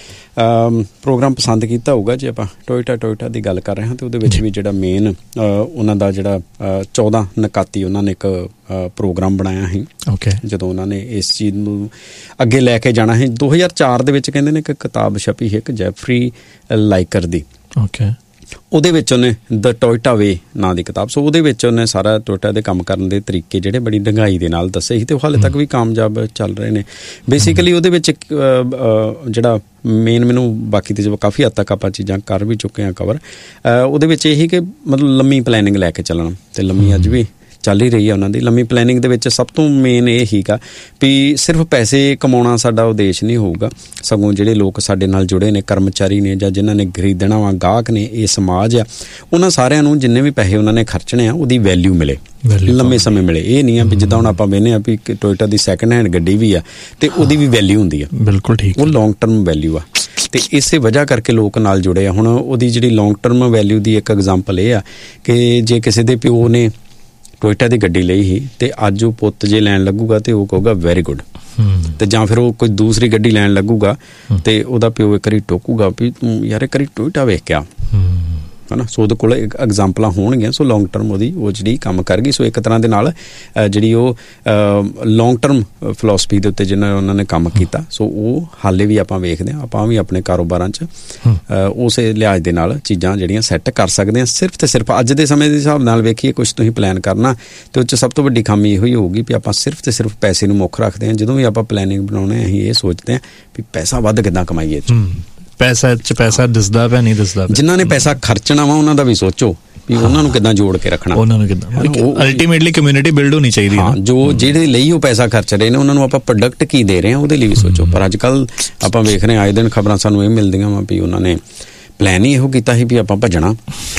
ਪ੍ਰੋਗਰਾਮ ਪਸੰਦ ਕੀਤਾ ਹੋਊਗਾ। ਜੇ ਆਪਾਂ ਟੋਇਟਾ ਦੀ ਗੱਲ ਕਰ ਰਹੇ ਹਾਂ ਤੇ ਉਹਦੇ ਵਿੱਚ ਵੀ ਜਿਹੜਾ ਮੇਨ ਉਹਨਾਂ ਦਾ ਜਿਹੜਾ 14 ਨਕਾਤੀ ਉਹਨਾਂ ਨੇ ਇੱਕ ਪ੍ਰੋਗਰਾਮ ਬਣਾਇਆ ਸੀ। ਜਦੋਂ ਉਹਨਾਂ ਨੇ ਇਸ ਚੀਜ਼ ਨੂੰ ਅੱਗੇ ਲੈ ਕੇ ਜਾਣਾ ਹੈ, 2004 ਦੇ ਵਿੱਚ ਕਹਿੰਦੇ ਨੇ ਇੱਕ ਕਿਤਾਬ ਛਪੀ ਹੈ, ਇੱਕ ਜੈਫਰੀ ਲਾਈਕਰ ਦੀ। ਉਹਦੇ ਵਿੱਚ ਉਹਨੇ ਦ ਟੋਇਟਾ ਵੇ ਨਾਂ ਦੀ ਕਿਤਾਬ, ਸੋ ਉਹਦੇ ਵਿੱਚ ਉਹਨੇ ਸਾਰਾ ਟੋਇਟਾ ਦੇ ਕੰਮ ਕਰਨ ਦੇ ਤਰੀਕੇ ਜਿਹੜੇ ਬੜੀ ਡੂੰਘਾਈ ਦੇ ਨਾਲ ਦੱਸੇ ਸੀ, ਤੇ ਉਹ ਹਾਲੇ ਤੱਕ ਵੀ ਕਾਮਯਾਬ ਚੱਲ ਰਹੇ ਨੇ। ਬੇਸਿਕਲੀ ਉਹਦੇ ਵਿੱਚ ਜਿਹੜਾ ਮੇਨ, ਮੈਨੂੰ ਬਾਕੀ ਤੇ ਜਦੋਂ ਕਾਫੀ ਹੱਦ ਤੱਕ ਆਪਾਂ ਚੀਜ਼ਾਂ ਕਰ ਵੀ ਚੁੱਕੇ ਹਾਂ ਕਵਰ, ਉਹਦੇ ਵਿੱਚ ਇਹੀ ਕਿ ਮਤਲਬ ਲੰਮੀ ਪਲੈਨਿੰਗ ਲੈ ਕੇ ਚੱਲਣਾ, ਤੇ ਲੰਮੀ ਅੱਜ ਵੀ ਚੱਲ ਹੀ ਰਹੀ ਹੈ ਉਹਨਾਂ ਦੀ। ਲੰਮੀ ਪਲੈਨਿੰਗ ਦੇ ਵਿੱਚ ਸਭ ਤੋਂ ਮੇਨ ਇਹ ਹੀਗਾ ਵੀ ਸਿਰਫ ਪੈਸੇ ਕਮਾਉਣਾ ਸਾਡਾ ਉਦੇਸ਼ ਨਹੀਂ ਹੋਊਗਾ, ਸਗੋਂ ਜਿਹੜੇ ਲੋਕ ਸਾਡੇ ਨਾਲ ਜੁੜੇ ਨੇ, ਕਰਮਚਾਰੀ ਨੇ ਜਾਂ ਜਿਨ੍ਹਾਂ ਨੇ ਖਰੀਦਣਾ ਵਾ, ਗਾਹਕ ਨੇ, ਇਹ ਸਮਾਜ ਆ, ਉਹਨਾਂ ਸਾਰਿਆਂ ਨੂੰ ਜਿੰਨੇ ਵੀ ਪੈਸੇ ਉਹਨਾਂ ਨੇ ਖਰਚਣੇ ਆ ਉਹਦੀ ਵੈਲਿਊ ਮਿਲੇ, ਲੰਮੇ ਸਮੇਂ ਮਿਲੇ। ਇਹ ਨਹੀਂ ਆ ਵੀ ਜਿੱਦਾਂ ਹੁਣ ਆਪਾਂ ਵੇਖਦੇ ਆ ਵੀ ਟੋਇਟਾ ਦੀ ਸੈਕਿੰਡ ਹੈਂਡ ਗੱਡੀ ਵੀ ਆ ਤੇ ਉਹਦੀ ਵੀ ਵੈਲਿਊ ਹੁੰਦੀ ਆ, ਬਿਲਕੁਲ ਠੀਕ, ਉਹ ਲੌਂਗ ਟਰਮ ਵੈਲਿਊ ਆ, ਤੇ ਇਸੇ ਵਜ੍ਹਾ ਕਰਕੇ ਲੋਕ ਨਾਲ ਜੁੜੇ ਆ। ਹੁਣ ਉਹਦੀ ਜਿਹੜੀ ਲੌਂਗ ਟਰਮ ਵੈਲਿਊ ਦੀ ਇੱਕ ਐਗਜ਼ਾਮਪਲ ਇਹ ਆ ਕਿ ਜੇ ਕਿਸੇ ਦੇ ਪਿਓ ਨੇ ਟੋਇਟਾ ਦੀ ਗੱਡੀ ਲਈ ਸੀ ਤੇ ਅੱਜ ਉਹ ਪੁੱਤ ਜੇ ਲੈਣ ਲੱਗੂਗਾ ਤੇ ਉਹ ਕਹੂਗਾ ਵੈਰੀ ਗੁੱਡ, ਤੇ ਜਾਂ ਫਿਰ ਉਹ ਕੋਈ ਦੂਸਰੀ ਗੱਡੀ ਲੈਣ ਲੱਗੂਗਾ ਤੇ ਉਹਦਾ ਪਿਓ ਇੱਕ ਵਾਰੀ ਟੋਕੂਗਾ ਵੀ ਤੂੰ ਯਾਰ ਇੱਕ ਵਾਰੀ ਟੋਇਟਾ ਵੇਖ ਕੇ ਆ, ਹੈ ਨਾ। ਸੋ ਉਹਦੇ ਕੋਲ ਐਗਜ਼ਾਮਪਲਾਂ ਹੋਣਗੀਆਂ। ਸੋ ਲੌਂਗ ਟਰਮ ਉਹਦੀ ਉਹ ਜਿਹੜੀ ਕੰਮ ਕਰ ਗਈ। ਸੋ ਇੱਕ ਤਰ੍ਹਾਂ ਦੇ ਨਾਲ ਜਿਹੜੀ ਉਹ ਲੌਂਗ ਟਰਮ ਫਿਲੋਸਫੀ ਦੇ ਉੱਤੇ ਜਿਹਨਾਂ ਉਹਨਾਂ ਨੇ ਕੰਮ ਕੀਤਾ, ਸੋ ਉਹ ਹਾਲੇ ਵੀ ਆਪਾਂ ਵੇਖਦੇ ਹਾਂ। ਆਪਾਂ ਵੀ ਆਪਣੇ ਕਾਰੋਬਾਰਾਂ 'ਚ ਉਸੇ ਲਿਹਾਜ਼ ਦੇ ਨਾਲ ਚੀਜ਼ਾਂ ਜਿਹੜੀਆਂ ਸੈੱਟ ਕਰ ਸਕਦੇ ਹਾਂ। ਸਿਰਫ ਤੇ ਸਿਰਫ ਅੱਜ ਦੇ ਸਮੇਂ ਦੇ ਹਿਸਾਬ ਨਾਲ ਵੇਖੀਏ, ਕੁਛ ਤੁਸੀਂ ਪਲਾਨ ਕਰਨਾ ਤੇ ਉਹ 'ਚ ਸਭ ਤੋਂ ਵੱਡੀ ਖਾਮੀ ਇਹੋ ਹੀ ਹੋਊਗੀ ਵੀ ਆਪਾਂ ਸਿਰਫ ਤੇ ਸਿਰਫ ਪੈਸੇ ਨੂੰ ਮੁੱਖ ਰੱਖਦੇ ਹਾਂ। ਜਦੋਂ ਵੀ ਆਪਾਂ ਪਲੈਨਿੰਗ ਬਣਾਉਣੇ ਅਸੀਂ ਇਹ ਸੋਚਦੇ ਹਾਂ ਵੀ ਪੈਸਾ ਵੱਧ ਕਿੱਦਾਂ ਕਮਾਈਏ। ਪੈਸਾ ਦਿਸਦਾ ਪਿਆ, ਨਹੀਂ ਦਿਸਦਾ। ਜਿਨ੍ਹਾਂ ਨੇ ਪੈਸਾ ਖਰਚਣਾ ਵਾ ਉਹਨਾਂ ਦਾ ਵੀ ਸੋਚੋ ਵੀ ਉਹਨਾਂ ਨੂੰ ਕਿੱਦਾਂ ਜੋੜ ਕੇ ਰੱਖਣਾ, ਉਹਨਾਂ ਨੂੰ ਕਿੱਦਾਂ ਅਲਟੀਮੇਟਲੀ ਕਮਿਊਨਿਟੀ ਬਿਲਡ ਹੋਣੀ ਚਾਹੀਦੀ ਹੈ। ਜੋ ਜਿਹੜੇ ਲਈ ਉਹ ਪੈਸਾ ਖਰਚ ਰਹੇ ਨੇ ਉਹਨਾਂ ਨੂੰ ਆਪਾਂ ਪ੍ਰੋਡਕਟ ਕੀ ਦੇ ਰਹੇ ਹਾਂ ਉਹਦੇ ਲਈ ਵੀ ਸੋਚੋ। ਪਰ ਅੱਜ ਕੱਲ੍ਹ ਆਪਾਂ ਵੇਖ ਰਹੇ ਹਾਂ ਆਏ ਦਿਨ ਖਬਰਾਂ ਸਾਨੂੰ ਇਹ ਮਿਲਦੀਆਂ ਵਾ ਵੀ ਉਹਨਾਂ ਨੇ ਪਲਾਨ ਹੀ ਇਹੋ ਕੀਤਾ ਸੀ ਵੀ ਆਪਾਂ ਭੱਜਣਾ,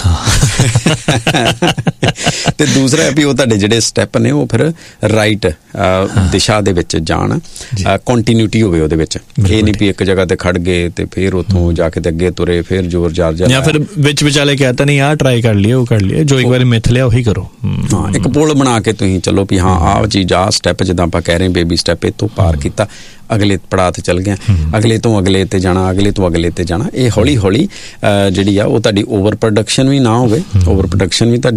ਤੇ ਦੂਸਰਾ ਵੀ ਉਹ ਤੁਹਾਡੇ ਜਿਹੜੇ ਸਟੈਪ ਨੇ ਉਹ ਫਿਰ ਰਾਈਟ ਦਿਸ਼ਾ ਦੇ ਵਿੱਚ ਜਾਣ, ਕੰਟੀਨਿਊਟੀ ਹੋਵੇ ਉਹਦੇ ਵਿੱਚ। ਇਹ ਨਹੀਂ ਵੀ ਇੱਕ ਜਗ੍ਹਾ ਤੇ ਖੜ ਗਏ ਤੇ ਫਿਰ ਉੱਥੋਂ ਜਾ ਕੇ ਤੇ ਅੱਗੇ ਤੁਰੇ, ਫਿਰ ਜ਼ੋਰ ਜ਼ਾਰ ਜਾਂ ਫਿਰ ਵਿੱਚ ਵਿਚਾਲੇ ਕਹਿਤਾ ਨਹੀਂ ਆਹ ਟਰਾਈ ਕਰ ਲਈਏ, ਉਹ ਕਰ ਲਈਏ, ਜੋ ਇੱਕ ਵਾਰੀ ਮਿੱਥ ਲਿਆ ਉਹੀ ਕਰੋ। ਹਾਂ, ਇੱਕ ਪੁਲ ਬਣਾ ਕੇ ਤੁਸੀਂ ਚੱਲੋ ਵੀ ਹਾਂ ਆਹ ਚੀਜ਼, ਆਹ ਸਟੈਪ, ਜਿੱਦਾਂ ਆਪਾਂ ਕਹਿ ਰਹੇ ਬੇਬੀ ਸਟੈਪ, ਇੱਥੋਂ ਪਾਰ ਕੀਤਾ, ਅਗਲੇ ਪੜਾਅ ਤੇ ਚੱਲ ਗਏ, ਅਗਲੇ ਤੋਂ ਅਗਲੇ ਤੇ ਜਾਣਾ, ਅਗਲੇ ਤੋਂ ਅਗਲੇ ਤੇ ਜਾਣਾ। ਇਹ ਹੌਲੀ ਹੌਲੀ ਜਿਹੜੀ ਆ ਉਹ ਤੁਹਾਡੀ ਓਵਰ ਪ੍ਰੋਡਕਸ਼ਨ ਵੀ ਨਾ ਹੋਵੇ, ਓਵਰ ਪ੍ਰੋਡਕਸ਼ਨ ਵੀ ਤੁਹਾਡੀ